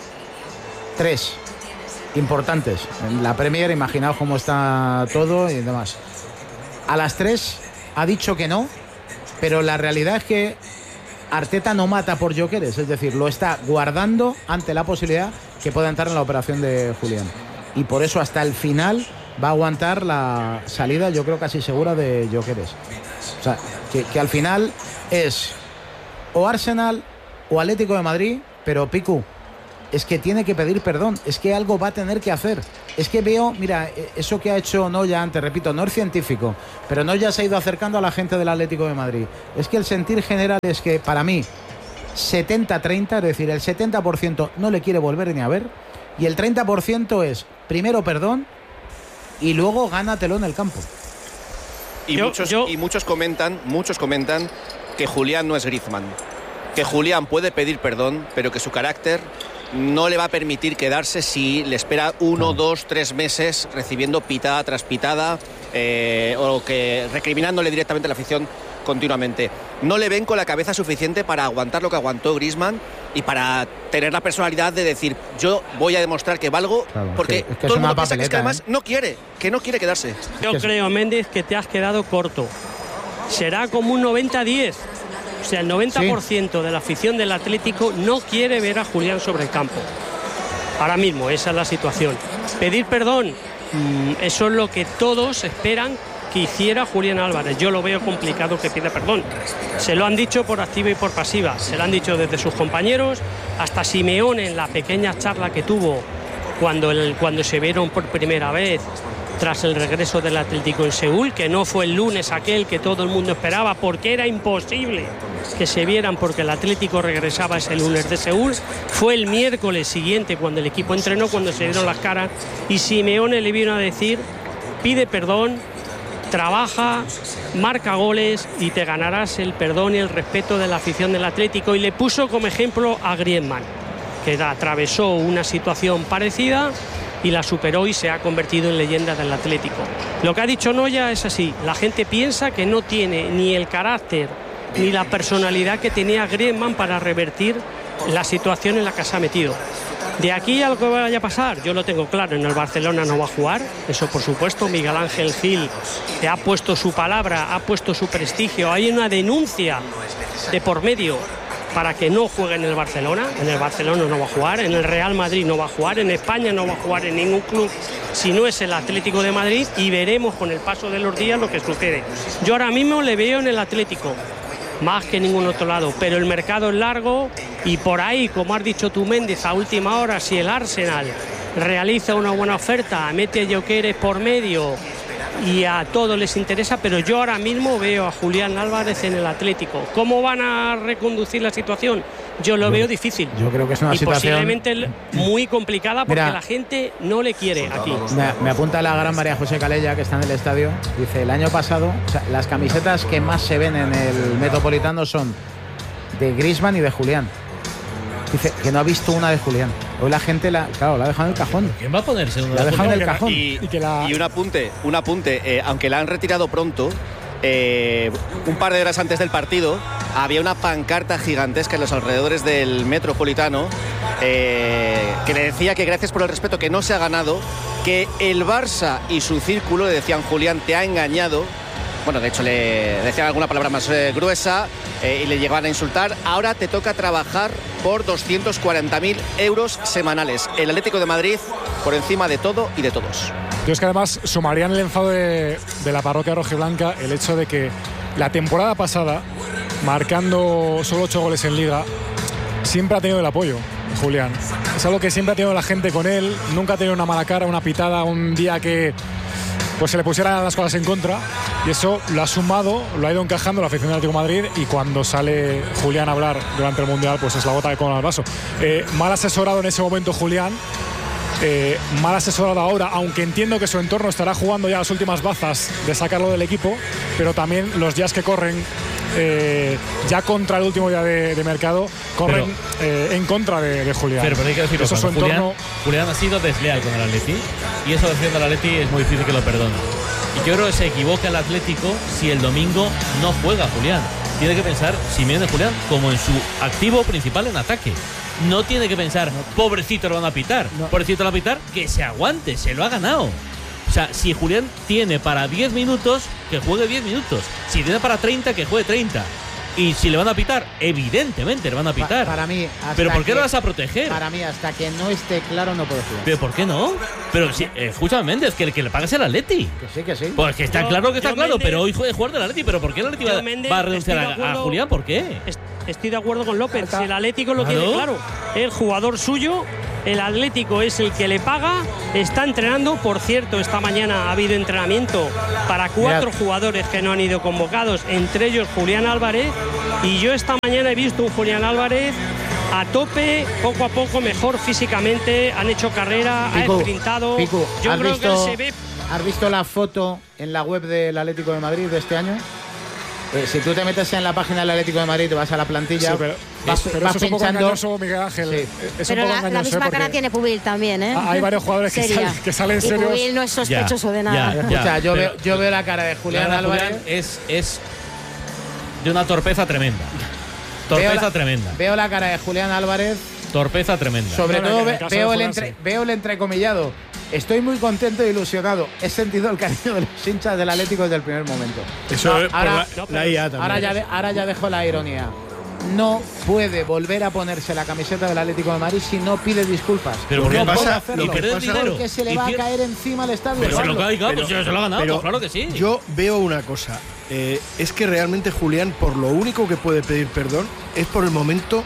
3 importantes. En la Premier, imaginaos cómo está todo y demás. A las 3 ha dicho que no, pero la realidad es que Arteta no mata por Gyökeres, es decir, lo está guardando ante la posibilidad que pueda entrar en la operación de Julián. Y por eso hasta el final va a aguantar la salida, yo creo casi segura, de Gyökeres. O sea, que al final es o Arsenal o Atlético de Madrid, pero Picu, es que tiene que pedir perdón, es que algo va a tener que hacer. Es que veo, mira, eso que ha hecho Noya antes, repito, no es científico, pero Noya se ha ido acercando a la gente del Atlético de Madrid. Es que el sentir general es que, para mí, 70-30, es decir, el 70% no le quiere volver ni a ver, y el 30% es, primero perdón, y luego gánatelo en el campo. Y muchos comentan que Julián no es Griezmann, que Julián puede pedir perdón, pero que su carácter no le va a permitir quedarse si le espera 1, 2, 3 meses recibiendo pitada tras pitada, o que recriminándole directamente a la afición continuamente. No le ven con la cabeza suficiente para aguantar lo que aguantó Griezmann y para tener la personalidad de decir, yo voy a demostrar que valgo, porque es que todo el mundo piensa que es que además no quiere quedarse. Yo creo, Méndez, que te has quedado corto. Será como un 90-10. O sea, el 90% de la afición del Atlético no quiere ver a Julián sobre el campo. Ahora mismo, esa es la situación. Pedir perdón, eso es lo que todos esperan que hiciera Julián Álvarez. Yo lo veo complicado que pida perdón. Se lo han dicho por activa y por pasiva. Se lo han dicho desde sus compañeros, hasta Simeone en la pequeña charla que tuvo cuando se vieron por primera vez tras el regreso del Atlético en Seúl, que no fue el lunes aquel que todo el mundo esperaba, porque era imposible que se vieran, porque el Atlético regresaba ese lunes de Seúl. Fue el miércoles siguiente cuando el equipo entrenó, cuando se dieron las caras, y Simeone le vino a decir, pide perdón, trabaja, marca goles y te ganarás el perdón y el respeto de la afición del Atlético. Y le puso como ejemplo a Griezmann, que atravesó una situación parecida y la superó y se ha convertido en leyenda del Atlético. Lo que ha dicho Noya es así: la gente piensa que no tiene ni el carácter ni la personalidad que tenía Griezmann para revertir la situación en la que se ha metido. De aquí a lo que vaya a pasar, yo lo tengo claro, en el Barcelona no va a jugar, eso por supuesto. Miguel Ángel Gil ha puesto su palabra, ha puesto su prestigio, hay una denuncia de por medio para que no juegue en el Barcelona. En el Barcelona no va a jugar, en el Real Madrid no va a jugar, en España no va a jugar en ningún club si no es el Atlético de Madrid, y veremos con el paso de los días lo que sucede. Yo ahora mismo le veo en el Atlético más que en ningún otro lado, pero el mercado es largo y por ahí, como has dicho tú, Méndez, a última hora, si el Arsenal realiza una buena oferta, mete a Gyökeres por medio y a todos les interesa, pero yo ahora mismo veo a Julián Álvarez en el Atlético. ¿Cómo van a reconducir la situación? Yo lo veo difícil. Yo creo que es una situación posiblemente muy complicada, porque la gente no le quiere aquí. Me apunta la gran María José Calella, que está en el estadio. Dice, el año pasado, o sea, las camisetas que más se ven en el Metropolitano son de Griezmann y de Julián. Dice que no ha visto una de Julián. Hoy la gente la ha dejado en el cajón. ¿Quién va a ponerse una? La ha dejado en el cajón. Y un apunte, aunque la han retirado pronto, un par de horas antes del partido había una pancarta gigantesca en los alrededores del Metropolitano, que le decía que gracias por el respeto que no se ha ganado, que el Barça y su círculo le decían, Julián, te ha engañado. Bueno, de hecho le decían alguna palabra más gruesa, y le llegaban a insultar. Ahora te toca trabajar por 240.000 euros semanales. El Atlético de Madrid por encima de todo y de todos. Yo es que además sumaría en el enfado de la parroquia rojiblanca el hecho de que la temporada pasada, marcando solo 8 goles en Liga, siempre ha tenido el apoyo Julián. Es algo que siempre ha tenido la gente con él. Nunca ha tenido una mala cara, una pitada, un día que pues se le pusieran las cosas en contra, y eso lo ha sumado, lo ha ido encajando la afición del Atlético de Madrid, y cuando sale Julián a hablar durante el Mundial, pues es la gota que colma el vaso. Mal asesorado en ese momento Julián, mal asesorado ahora, aunque entiendo que su entorno estará jugando ya las últimas bazas de sacarlo del equipo, pero también los días que corren ya contra el último día de mercado corren en contra de Julián. Pero hay que decirlo, eso, su entorno... Julián ha sido desleal con el Atleti, y eso defiende al Atleti es muy difícil que lo perdone. Y yo creo que se equivoca el Atlético si el domingo no juega Julián, tiene que pensar Simeone Julián como en su activo principal en ataque. No tiene que pensar, pobrecito lo van a pitar. Pobrecito lo van a pitar, que se aguante, se lo ha ganado. O sea, si Julián tiene para 10 minutos, que juegue 10 minutos. Si tiene para 30, que juegue 30. Y si le van a pitar, evidentemente le van a pitar. Para mí, ¿pero por qué lo vas a proteger? Para mí, hasta que no esté claro, no puede jugar. ¿Pero por qué no? Pero si, escúchame, Méndez, que le pagas el Atleti. Que sí. Pues que está claro que está claro, Méndez, pero hoy fue jugador del Atleti. ¿Pero por qué el Atleti va a renunciar a Julián? ¿Por qué? Estoy de acuerdo con López. Si el Atlético lo tiene claro, el jugador suyo, el Atlético es el que le paga, está entrenando. Por cierto, esta mañana ha habido entrenamiento para 4 jugadores que no han ido convocados, entre ellos Julián Álvarez. Y yo esta mañana he visto un Julián Álvarez a tope, poco a poco, mejor físicamente. Han hecho carrera, ha sprintado. Pico, yo creo que él se ve. ¿Has visto la foto en la web del Atlético de Madrid de este año? Si tú te metes en la página del Atlético de Madrid, te vas a la plantilla, pero vas eso es un poco pinchando. engañoso, Miguel Ángel. Sí. Es pero un poco la engañoso, misma cara tiene Pubil también, ¿eh? Hay varios jugadores que salen serios. Y Pubil no es sospechoso de nada. Escucha, yo veo la cara de Julián Álvarez. Es de una torpeza tremenda. Tremenda. Veo la cara de Julián Álvarez. Torpeza tremenda. Sobre todo veo el entrecomillado. Estoy muy contento e ilusionado. He sentido el cariño de los hinchas del Atlético desde el primer momento. Eso es la IA también. Ahora ya dejo la ironía. No puede volver a ponerse la camiseta del Atlético de Madrid si no pide disculpas. Pero ¿por qué pasa? hacerlo? ¿Y perder dinero? Porque se le va a caer encima al estadio. Pero se lo caiga, pues se lo ha ganado, claro que sí. Yo veo una cosa. Es que realmente Julián, por lo único que puede pedir perdón es por el momento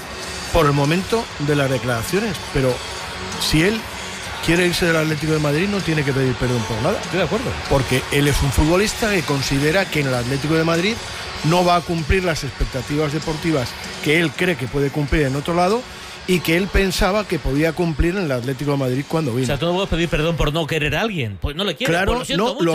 de las declaraciones. Pero si él quiere irse del Atlético de Madrid, no tiene que pedir perdón por nada. Estoy de acuerdo. Porque él es un futbolista que considera que en el Atlético de Madrid no va a cumplir las expectativas deportivas que él cree que puede cumplir en otro lado y que él pensaba que podía cumplir en el Atlético de Madrid cuando vino. O sea, tú no puedes pedir perdón por no querer a alguien. Pues no le quieres. Claro, pues lo siento mucho, lo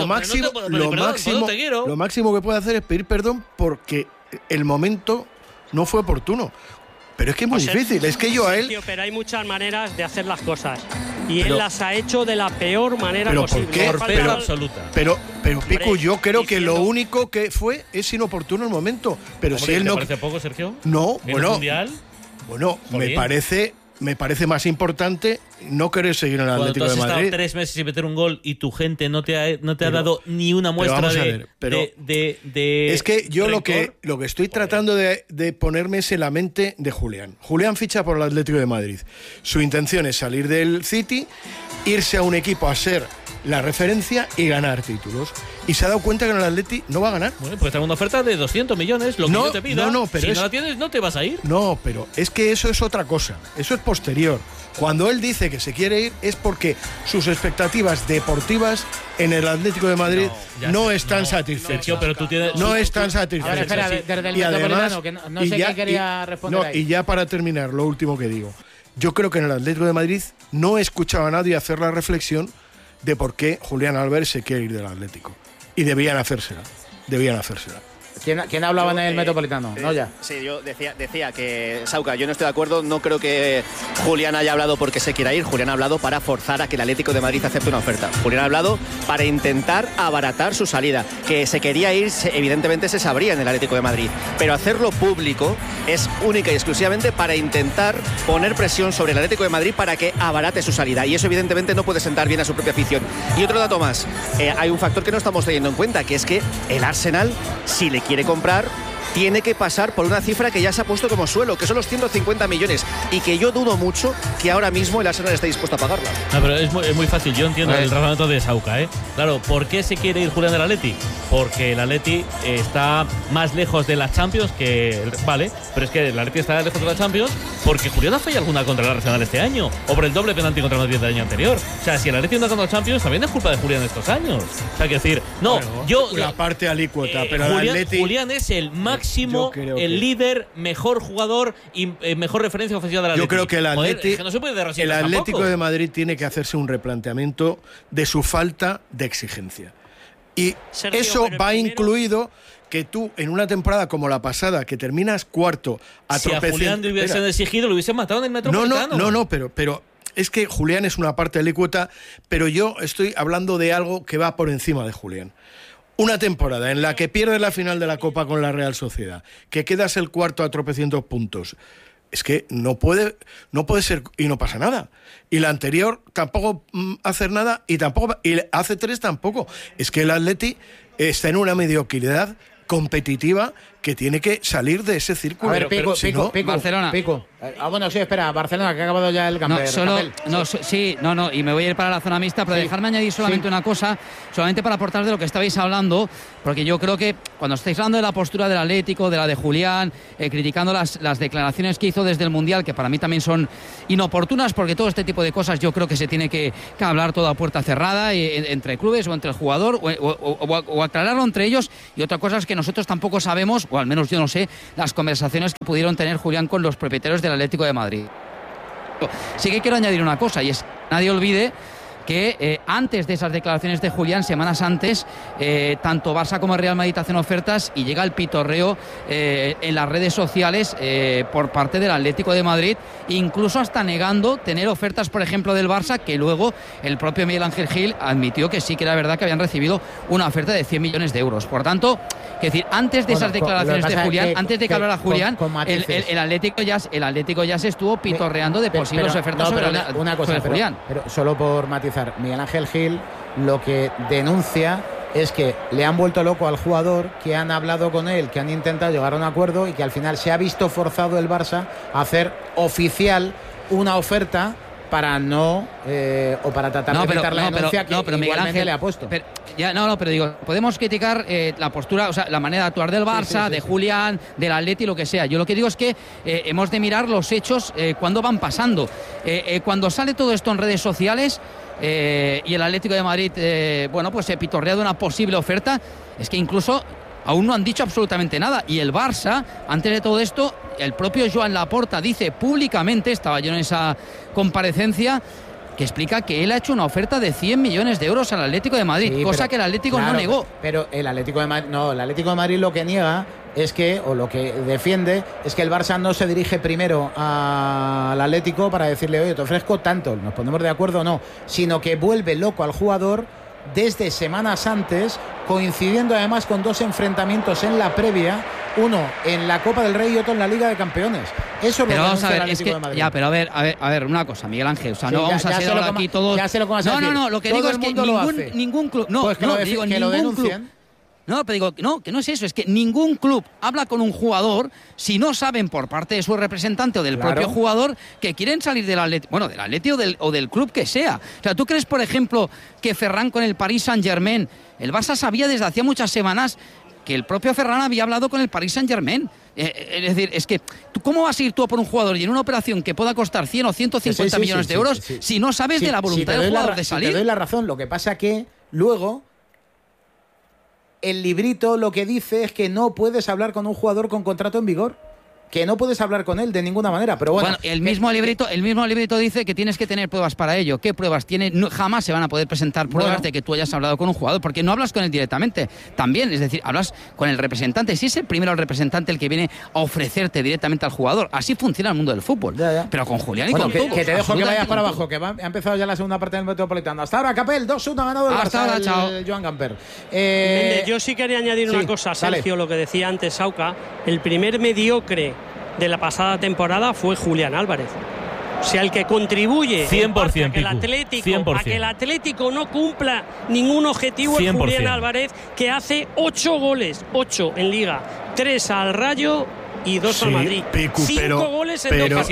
máximo que puede hacer es pedir perdón porque el momento no fue oportuno. Pero es que es muy difícil, es que yo a él... Pero hay muchas maneras de hacer las cosas. Y él las ha hecho de la peor manera posible. ¿Por qué? Torpeza absoluta. Pero Pico, yo creo que lo único que fue es inoportuno el momento. Pero si él no... ¿Te parece poco, Sergio? No, bueno... Mundial? Bueno, me parece más importante no querer seguir en el Atlético de Madrid. Cuando has estado 3 meses sin meter un gol y tu gente no te ha dado ni una muestra de es que yo lo que estoy tratando de ponerme es en la mente de Julián. Julián ficha por el Atlético de Madrid. Su intención es salir del City, irse a un equipo a ser la referencia y ganar títulos. Y se ha dado cuenta que en el Atleti no va a ganar. Bueno, pues tengo una oferta de 200 millones, lo que yo te pida. Pero si no la tienes, no te vas a ir. No, pero es que eso es otra cosa. Eso es posterior. Cuando él dice que se quiere ir es porque sus expectativas deportivas en el Atlético de Madrid no están satisfechas. Pero tú tienes... No están satisfechas. A ver, espera, desde el Metropolitano, que no sé qué quería responder ahí. Y ya para terminar, lo último que digo. Yo creo que en el Atlético de Madrid no he escuchado a nadie hacer la reflexión de por qué Julián Álvarez se quiere ir del Atlético. Y debían hacérsela. ¿Quién hablaba en el Metropolitano? No, ya. Sí, yo decía que, Sauca, yo no estoy de acuerdo, no creo que Julián haya hablado porque se quiera ir. Julián ha hablado para forzar a que el Atlético de Madrid acepte una oferta. Julián ha hablado para intentar abaratar su salida. Que se quería ir, evidentemente se sabría en el Atlético de Madrid. Pero hacerlo público es única y exclusivamente para intentar poner presión sobre el Atlético de Madrid para que abarate su salida. Y eso evidentemente no puede sentar bien a su propia afición. Y otro dato más, hay un factor que no estamos teniendo en cuenta, que es que el Arsenal, si le quiere comprar, tiene que pasar por una cifra que ya se ha puesto como suelo, que son los 150 millones, y que yo dudo mucho que ahora mismo el Arsenal esté dispuesto a pagarla. No, pero es muy fácil, yo entiendo el razonamiento de Sauca, ¿eh? Claro, ¿por qué se quiere ir Julián del Atleti? Porque el Atleti está más lejos de la Champions que... Vale, pero es que el Atleti está lejos de la Champions porque Julián ha fallado alguna contra el Arsenal este año, o por el doble penalti contra el Madrid del año anterior. O sea, si el Atleti no ha ganado la Champions, también es culpa de Julián estos años. O sea, hay que decir, no, bueno, yo... La parte alícuota, pero Julián, el Atleti... Julián es el máximo, el líder, mejor jugador y mejor referencia ofensiva del Atleti. Yo creo que el Atleti, no se puede dar así el Atlético tampoco. de Madrid tiene que hacerse un replanteamiento de su falta de exigencia. Y Sergio, eso va incluido que tú, en una temporada como la pasada, que terminas cuarto a si a Julián le hubiesen exigido, lo hubiesen matado en el Metropolitano. No, pero es que Julián es una parte alícuota, pero yo estoy hablando de algo que va por encima de Julián. una temporada en la que pierdes la final de la Copa con la Real Sociedad, que quedas el cuarto a tropecientos puntos, es que no puede ser y no pasa nada. Y la anterior tampoco hacer nada y hace 3 tampoco. Es que el Atleti está en una mediocridad competitiva que tiene que salir de ese círculo. A ver, Pico, Barcelona. Bueno, sí, espera, Barcelona, que ha acabado ya el Gamper. Y me voy a ir para la zona mixta, pero dejarme añadir solamente una cosa, solamente para aportar de lo que estabais hablando, porque yo creo que cuando estáis hablando de la postura del Atlético, de la de Julián, criticando las declaraciones que hizo desde el Mundial, que para mí también son inoportunas, porque todo este tipo de cosas yo creo que se tiene que hablar todo a puerta cerrada, entre clubes o entre el jugador, o aclararlo entre ellos, y otra cosa es que nosotros tampoco sabemos, o al menos yo no sé, las conversaciones que pudieron tener Julián con los propietarios del Atlético de Madrid. Sí que quiero añadir una cosa, y es que nadie olvide que antes de esas declaraciones de Julián, semanas antes, tanto Barça como Real Madrid hacen ofertas y llega el pitorreo en las redes sociales por parte del Atlético de Madrid, incluso hasta negando tener ofertas, por ejemplo, del Barça, que luego el propio Miguel Ángel Gil admitió que sí que era verdad que habían recibido una oferta de 100 millones de euros. Por tanto, es decir, antes de esas declaraciones de Julián, antes de que hablara Julián, el Atlético ya se estuvo pitorreando de posibles ofertas sobre Julián. Pero solo por matizar, Miguel Ángel Gil lo que denuncia es que le han vuelto loco al jugador, que han hablado con él, que han intentado llegar a un acuerdo y que al final se ha visto forzado el Barça a hacer oficial una oferta para para tratar de evitar la denuncia que Miguel Ángel le ha puesto. Pero digo, podemos criticar la postura, o sea, la manera de actuar del Barça, de Julián, del Atleti, lo que sea. Yo lo que digo es que hemos de mirar los hechos cuando van pasando. Cuando sale todo esto en redes sociales y el Atlético de Madrid, pues se pitorrea de una posible oferta, es que incluso aún no han dicho absolutamente nada. Y el Barça, antes de todo esto, el propio Joan Laporta dice públicamente, estaba yo en esa comparecencia, que explica que él ha hecho una oferta de 100 millones de euros al Atlético de Madrid, cosa que el Atlético no negó. Pero el Atlético de Madrid lo que niega es que, o lo que defiende, es que el Barça no se dirige primero al Atlético para decirle, oye, te ofrezco tanto, nos ponemos de acuerdo o no, sino que vuelve loco al jugador desde semanas antes, coincidiendo además con 2 enfrentamientos en la previa, uno en la Copa del Rey y otro en la Liga de Campeones. Eso es lo que denuncia el Atlético de Madrid. Pero a ver, una cosa, Miguel Ángel, o sea, no vamos a ser ahora aquí todos. Ya sé lo que vas a decir. No, lo que digo es que ningún club, lo denuncien. No, pero digo, que no es eso, es que ningún club habla con un jugador si no saben por parte de su representante o del propio jugador que quieren salir del Atleti, del Atleti o del club que sea. O sea, ¿tú crees, por ejemplo, que Ferran con el Paris Saint-Germain, el Barça sabía desde hacía muchas semanas que el propio Ferran había hablado con el Paris Saint-Germain? Es decir, es que ¿cómo vas a ir tú por un jugador y en una operación que pueda costar 100 o 150 millones de euros si no sabes de la voluntad del jugador de salir? Te doy la razón, lo que pasa que luego el librito lo que dice es que no puedes hablar con un jugador con contrato en vigor, que no puedes hablar con él de ninguna manera, pero bueno, el mismo librito dice que tienes que tener pruebas para ello. ¿Qué pruebas tiene? Jamás se van a poder presentar pruebas de que tú hayas hablado con un jugador, porque no hablas con él directamente. También, es decir, hablas con el representante. Si es el primero el representante el que viene a ofrecerte directamente al jugador, así funciona el mundo del fútbol. Pero con Julián y con todos. Que te dejo que vayas para abajo, que ha empezado ya la segunda parte del Metropolitano. Hasta ahora, Capel, 2-1 ganado el Barça, chao. Joan Gamper. Yo sí quería añadir una cosa, Sergio, lo que decía antes Sauca. El primer mediocre de la pasada temporada fue Julián Álvarez. O sea, el que contribuye 100%, a que el Atlético no cumpla ningún objetivo es Julián Álvarez, que hace 8 goles, 8 en Liga, 3 al Rayo y 2 al Madrid. 5 goles en 2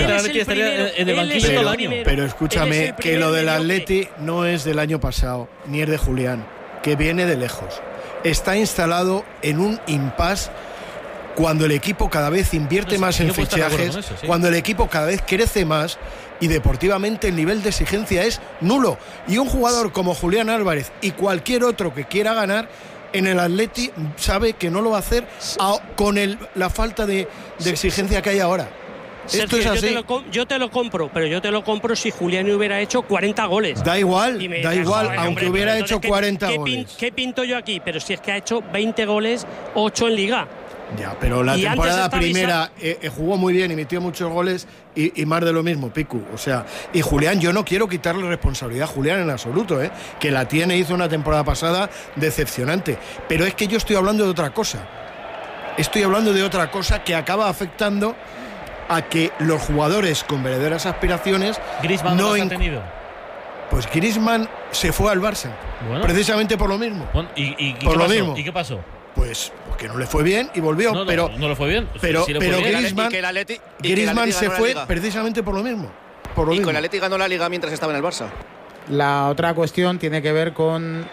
Pero escúchame, que lo del Atleti no es del año pasado, ni es de Julián, que viene de lejos. Está instalado en un impasse cuando el equipo cada vez invierte más en fichajes, cuando el equipo cada vez crece más y deportivamente el nivel de exigencia es nulo. Y un jugador como Julián Álvarez y cualquier otro que quiera ganar en el Atleti sabe que no lo va a hacer con la falta de exigencia que hay ahora. Sergio, esto es así. Yo te lo compro, pero yo te lo compro si Julián hubiera hecho 40 goles. Da igual, aunque hubiera hecho 40 goles. ¿Qué pinto yo aquí? Pero si es que ha hecho 20 goles, 8 en Liga. Ya, pero la temporada primera jugó muy bien y metió muchos goles y más de lo mismo, Picu. O sea, y Julián, yo no quiero quitarle responsabilidad a Julián en absoluto, que la tiene, hizo una temporada pasada decepcionante. Pero es que yo estoy hablando de otra cosa. Estoy hablando de otra cosa que acaba afectando a que los jugadores con verdaderas aspiraciones Griezmann no ha tenido. Pues Griezmann se fue al Barça, precisamente por lo mismo. ¿Y qué pasó? Pues porque no le fue bien y volvió, no le fue bien. Pero sí le fue bien. Griezmann se fue precisamente por lo mismo. Con el Atleti ganó la Liga mientras estaba en el Barça. La otra cuestión tiene que ver con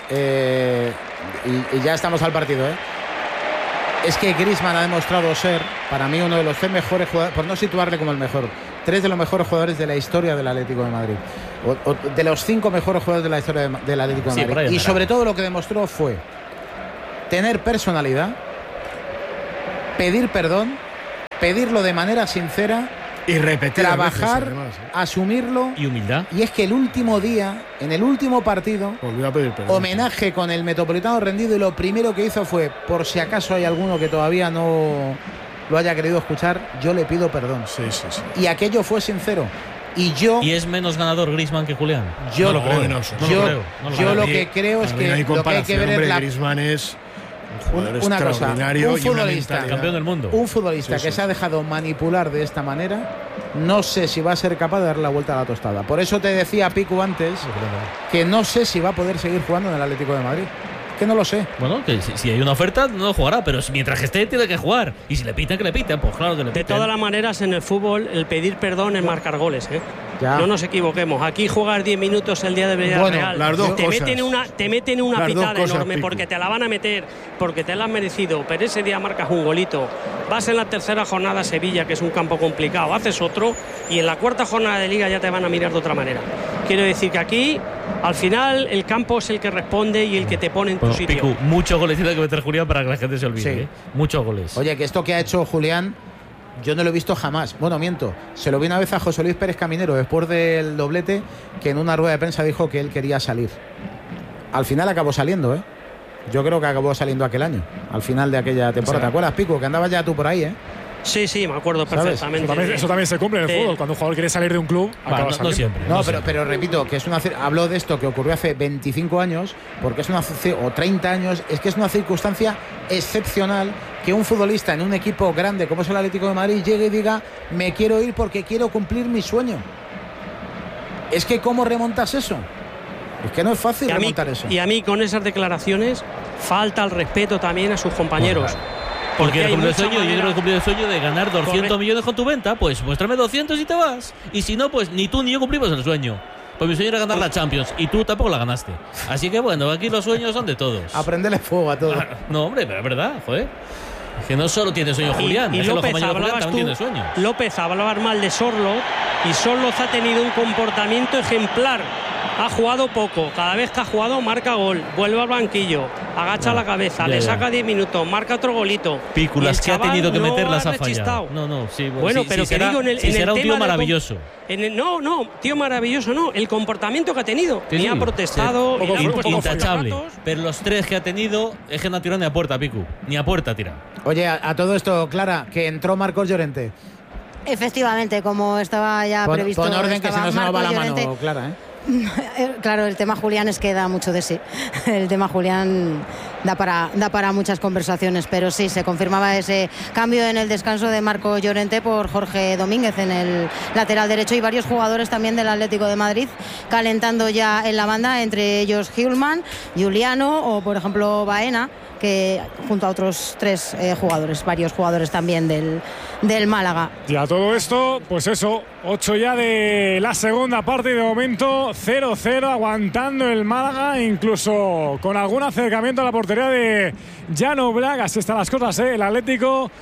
y ya estamos al partido, es que Griezmann ha demostrado ser, para mí, uno de los 3 mejores jugadores, por no situarle como el mejor, 3 de los mejores jugadores de la historia del Atlético de Madrid, o de los 5 mejores jugadores de la historia del Atlético de Madrid. Y sobre todo lo que demostró fue tener personalidad, pedir perdón, pedirlo de manera sincera y repetir, trabajar, veces, además, asumirlo y humildad. Y es que el último día, en el último partido, volvió a pedir perdón, homenaje con el Metropolitano rendido, y lo primero que hizo fue, por si acaso hay alguno que todavía no lo haya querido escuchar, yo le pido perdón. Sí. Y aquello fue sincero. ¿Y es menos ganador Griezmann que Julián? Yo no lo creo. Yo lo que creo es que lo que hay que ver es Griezmann es una cosa, un futbolista, campeón del mundo. Un futbolista que se ha dejado manipular de esta manera, no sé si va a ser capaz de dar la vuelta a la tostada. Por eso te decía, Picu, antes, que no sé si va a poder seguir jugando en el Atlético de Madrid. Que no lo sé. Bueno, que si hay una oferta no jugará, pero mientras que esté tiene que jugar. Y si le pitan, que le pitan, pues claro que le pitan. De todas las maneras, en el fútbol el pedir perdón es marcar goles, Ya. No nos equivoquemos. Aquí jugar 10 minutos el día de Villarreal, las dos te cosas. meten una pitada enorme, Pico, porque te la van a meter, porque te la has merecido, pero ese día marcas un golito. Vas en la tercera jornada a Sevilla, que es un campo complicado, haces otro, y en la cuarta jornada de Liga ya te van a mirar de otra manera. Quiero decir que aquí, al final, el campo es el que responde y el que te pone en tu sitio. Picu, muchos goles tiene que meter Julián para que la gente se olvide. Sí. Muchos goles. Oye, que esto que ha hecho Julián, yo no lo he visto jamás. Bueno, miento. Se lo vi una vez a José Luis Pérez Caminero después del doblete, que en una rueda de prensa dijo que él quería salir. Al final acabó saliendo, Yo creo que acabó saliendo aquel año, al final de aquella temporada. ¿Te acuerdas, Pico? Que andabas ya tú por ahí, Sí, me acuerdo perfectamente. Eso también se cumple en el fútbol. Cuando un jugador quiere salir de un club, acaba saliendo. No siempre. Pero repito, que es hablo de esto que ocurrió hace 25 años, porque es o 30 años, es que es una circunstancia excepcional que un futbolista en un equipo grande como es el Atlético de Madrid llegue y diga, me quiero ir porque quiero cumplir mi sueño. Es que ¿cómo remontas eso? Es que no es fácil remontar eso. Y a mí con esas declaraciones falta el respeto también a sus compañeros. Porque el cumplir el sueño, yo creo que cumplir el sueño de ganar 200 millones con tu venta, pues muéstrame 200 y te vas. Y si no, pues ni tú ni yo cumplimos el sueño. Pues mi sueño era ganar la Champions y tú tampoco la ganaste. Así que bueno, aquí los sueños son de todos. Aprenderle fuego a todo. No, hombre, pero es verdad, joder. Es que no solo tiene sueño Julián, y es que los López, compañeros de Julián también tienen sueño. López hablaba mal de Sorloth, y Sorloth ha tenido un comportamiento ejemplar. Ha jugado poco, cada vez que ha jugado marca gol, vuelve al banquillo, agacha la cabeza, le saca 10 10 marca otro golito. Pículas que ha tenido que meter las ha fallado. Bueno, pero que digo en el será un tío maravilloso. Tío maravilloso no, el comportamiento que ha tenido. Ni ha protestado, intachable. Pero los 3 que ha tenido es que no ha tirado ni a puerta, Picu. Ni a puerta tira. Oye, a todo esto, Clara, que entró Marcos Llorente. Efectivamente, como estaba ya previsto. Pon orden, que si no se nos va la mano, Clara, Claro, el tema Julián es que da mucho de sí. El tema Julián da para muchas conversaciones, pero sí, se confirmaba ese cambio en el descanso de Marco Llorente por Jorge Domínguez en el lateral derecho, y varios jugadores también del Atlético de Madrid calentando ya en la banda, entre ellos Hjulmand, Juliano o por ejemplo Baena, que junto a otros 3 jugadores, varios jugadores también del Málaga. Y a todo esto, pues eso, 8 ya de la segunda parte, y de momento 0-0, aguantando el Málaga, incluso con algún acercamiento a la portería de Jan Oblak. Así están las cosas, el Atlético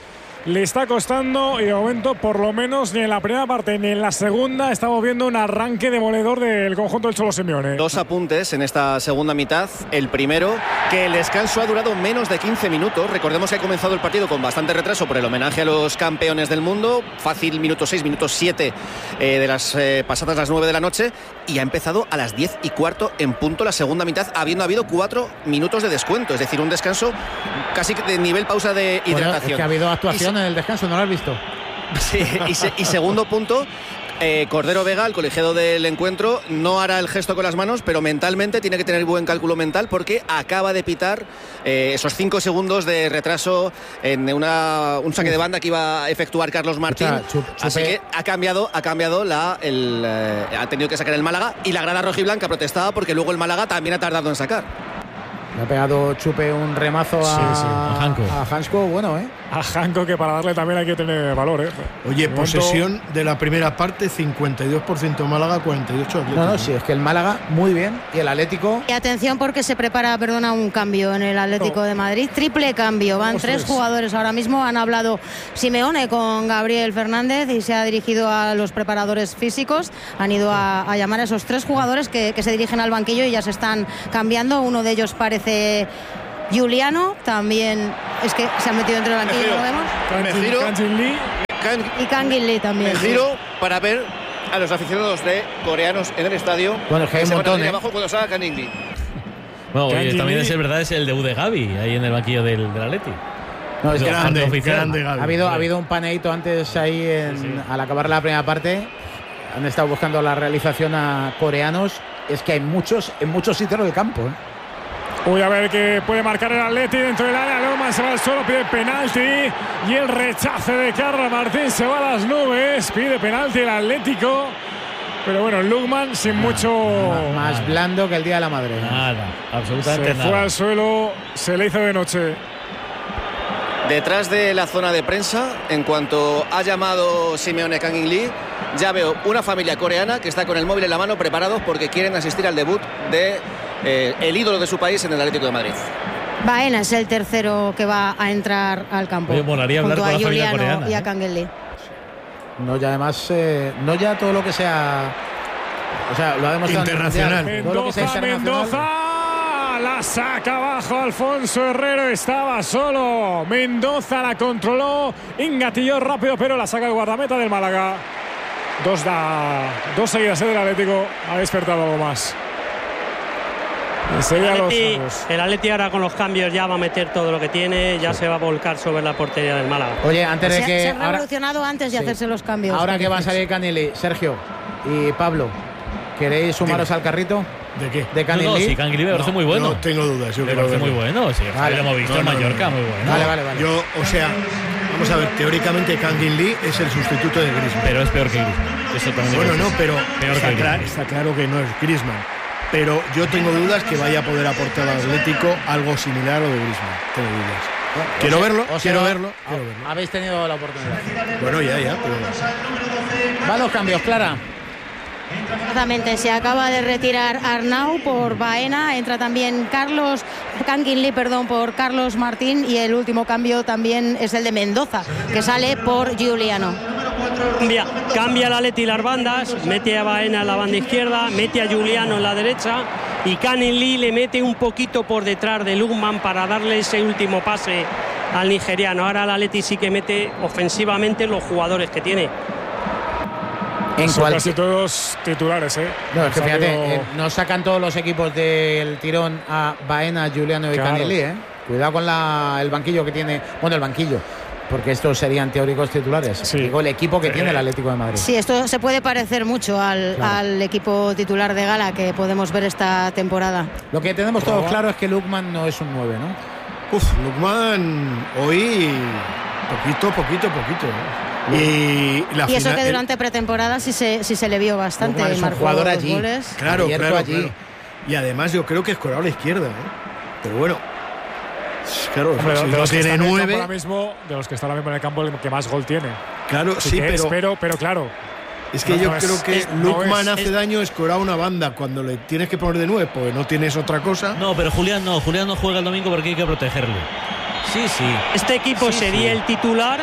le está costando y de momento, por lo menos, ni en la primera parte ni en la segunda estamos viendo un arranque demoledor del conjunto del Cholo Simeone. 2 apuntes en esta segunda mitad. El primero, que el descanso ha durado menos de 15 minutos. Recordemos que ha comenzado el partido con bastante retraso por el homenaje a los campeones del mundo. Fácil, minuto 6, minuto 7 de las pasadas las 9 de la noche. Y ha empezado a las 10:15 en punto la segunda mitad, habiendo habido 4 minutos de descuento. Es decir, un descanso casi de nivel pausa de hidratación. Bueno, es que ha habido actuación en el descanso, ¿no lo has visto? Sí, y segundo punto, Cordero Vega, el colegiado del encuentro, no hará el gesto con las manos, pero mentalmente tiene que tener buen cálculo mental porque acaba de pitar esos 5 segundos de retraso en un saque de banda que iba a efectuar Carlos Martín. Así que ha cambiado ha tenido que sacar el Málaga, y la grada rojiblanca protestaba porque luego el Málaga también ha tardado en sacar. Le ha pegado Chupe un remazo a Hansko, bueno, A Hansko, que para darle también hay que tener valor, Oye, posesión de la primera parte, 52% Málaga, 48% Atlético. No, sí, es que el Málaga muy bien, y el Atlético... Y atención porque se prepara, un cambio en el Atlético de Madrid, triple cambio, van 3 jugadores ahora mismo. Han hablado Simeone con Gabriel Fernández y se ha dirigido a los preparadores físicos, han ido a llamar a esos 3 jugadores que se dirigen al banquillo y ya se están cambiando. Uno de ellos parece Giuliano, también es que se ha metido dentro del banquillo, ¿lo vemos? Y Kangin Lee también. Me giro para ver a los aficionados de coreanos en el estadio. Bueno, es que hay un montón, abajo cuando salga Kangin Lee. Bueno, también es verdad, es el debut de Gavi ahí en el banquillo del Atleti. No, es grande Gavi. Ha habido un paneíto antes ahí al acabar la primera parte. Han estado buscando la realización a coreanos. Es que hay muchos en muchos sitios del campo, Uy, a ver qué puede marcar el Atleti dentro del área. Loma se va al suelo, pide penalti. Y el rechace de Carlos Martín se va a las nubes. Pide penalti el Atlético. Pero bueno, Lukman sin mucho... Más blando que el día de la madre. Nada, absolutamente nada. Se fue al suelo, se le hizo de noche. Detrás de la zona de prensa, en cuanto ha llamado Simeone Kangin Lee, ya veo una familia coreana que está con el móvil en la mano, preparados porque quieren asistir al debut de el ídolo de su país en el Atlético de Madrid. Baena es el tercero que va a entrar al campo. Oye, molaría hablar junto con a la familia Giuliano coreana, y a Kangin Lee. No, ya además, no ya todo lo que sea... O sea, lo ha demostrado internacional. Mendoza, la saca abajo Alfonso Herrero, estaba solo. Mendoza la controló, engatilló rápido, pero la saca el guardameta del Málaga. 2 seguidas del Atlético, ha despertado algo más. El Atleti ahora con los cambios ya va a meter todo lo que tiene, ya se va a volcar sobre la portería del Málaga. Oye, antes de que... Se ha revolucionado antes de hacerse los cambios. Ahora que va a salir Kangin Lee, Sergio y Pablo, ¿queréis sumaros al carrito? ¿De qué? De Kangin Lee. Sí, Kangin Lee me parece muy bueno. No tengo dudas. Me parece muy bueno, sí. Lo hemos visto en Mallorca, muy bueno. Vale. Yo, vamos a ver, teóricamente Kangin Lee es el sustituto de Griezmann. Pero es peor que Griezmann. Eso también pero peor está claro que no es Griezmann. Pero yo tengo dudas que vaya a poder aportar al Atlético algo similar a lo de Griezmann. Tengo dudas. Quiero verlo. Habéis tenido la oportunidad. Bueno, ya, pero... Va los cambios, Clara. Exactamente, se acaba de retirar Arnau por Baena, entra también Kangin Lee, por Carlos Martín, y el último cambio también es el de Mendoza, que sale por Giuliano. Cambia la Atleti las bandas, mete a Baena en la banda izquierda, mete a Giuliano en la derecha y Kangin Lee le mete un poquito por detrás de Lukman para darle ese último pase al nigeriano. Ahora el Atleti sí que mete ofensivamente los jugadores que tiene. Son casi todos titulares, No, es que fíjate, no sacan todos los equipos del tirón a Baena, Giuliano y Kangin Lee, Cuidado con el banquillo que tiene. Bueno, el banquillo, porque estos serían teóricos titulares. Sí. Digo, el equipo que tiene el Atlético de Madrid. Sí, esto se puede parecer mucho al equipo titular de gala que podemos ver esta temporada. Lo que tenemos todos claro es que Lukman no es un 9, ¿no? Lukman hoy poquito. Y eso que durante pretemporada sí se le vio bastante. Es un jugador allí. Goles. Claro. Y además yo creo que escorado a la izquierda, Pero bueno, claro, si no tiene 9. Ahora mismo, de los que están ahora mismo en el campo, el que más gol tiene. Claro, sí, pero claro. Es que yo creo que Lukman hace daño escorado a una banda cuando le tienes que poner de 9, porque no tienes otra cosa. No, pero Julián no juega el domingo porque hay que protegerle. Sí. Este equipo sería el titular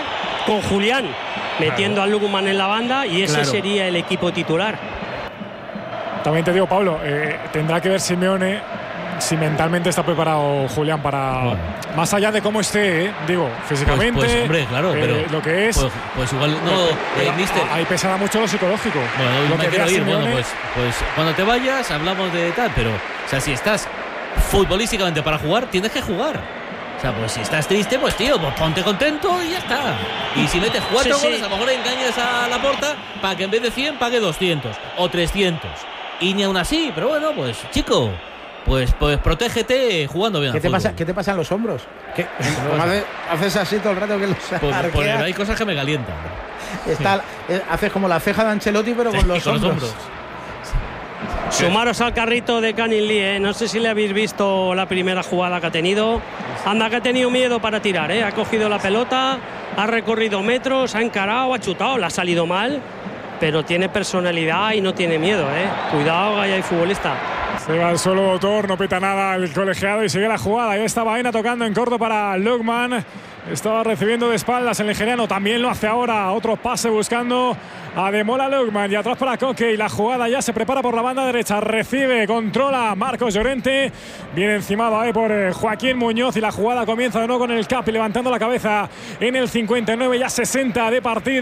con Julián metiendo a Lukman en la banda y ese sería el equipo titular. También te digo, Pablo, tendrá que ver Simeone si mentalmente está preparado Julián para, más allá de cómo esté, digo, físicamente, pues hombre, claro, pero lo que es, pues igual no, mister. Ahí pesará mucho lo psicológico. Bueno, lo me que quiero ir, Simeone, bueno, pues cuando te vayas hablamos de tal, pero o sea, si estás futbolísticamente para jugar, tienes que jugar. O sea, pues si estás triste, pues tío, pues ponte contento y ya está. Y si metes 4 goles, a lo mejor engañas a Laporta para que en vez de 100 pague 200 o 300. Y ni aún así, pero bueno, pues chico, pues protégete jugando bien. ¿Qué te pasa en los hombros? Haces así todo el rato que los pues hay cosas que me calientan. Haces como la ceja de Ancelotti, pero con los hombros. Sumaros al carrito de Canning Lee, no sé si le habéis visto la primera jugada que ha tenido. Anda, que ha tenido miedo para tirar, ha cogido la pelota, ha recorrido metros, ha encarado, ha chutado, le ha salido mal, pero tiene personalidad y no tiene miedo, Cuidado, que ahí hay futbolista. Se va al suelo Autor, no peta nada el colegiado y sigue la jugada. Ahí está Baena tocando en corto para Lukman. Estaba recibiendo de espaldas el nigeriano, también lo hace ahora. Otro pase buscando a Demola Lukman y atrás para Koke. Y la jugada ya se prepara por la banda derecha. Recibe, controla Marcos Llorente. Viene encimado ahí por Joaquín Muñoz. Y la jugada comienza de nuevo con el Capi levantando la cabeza en el 59, ya 60 de partido.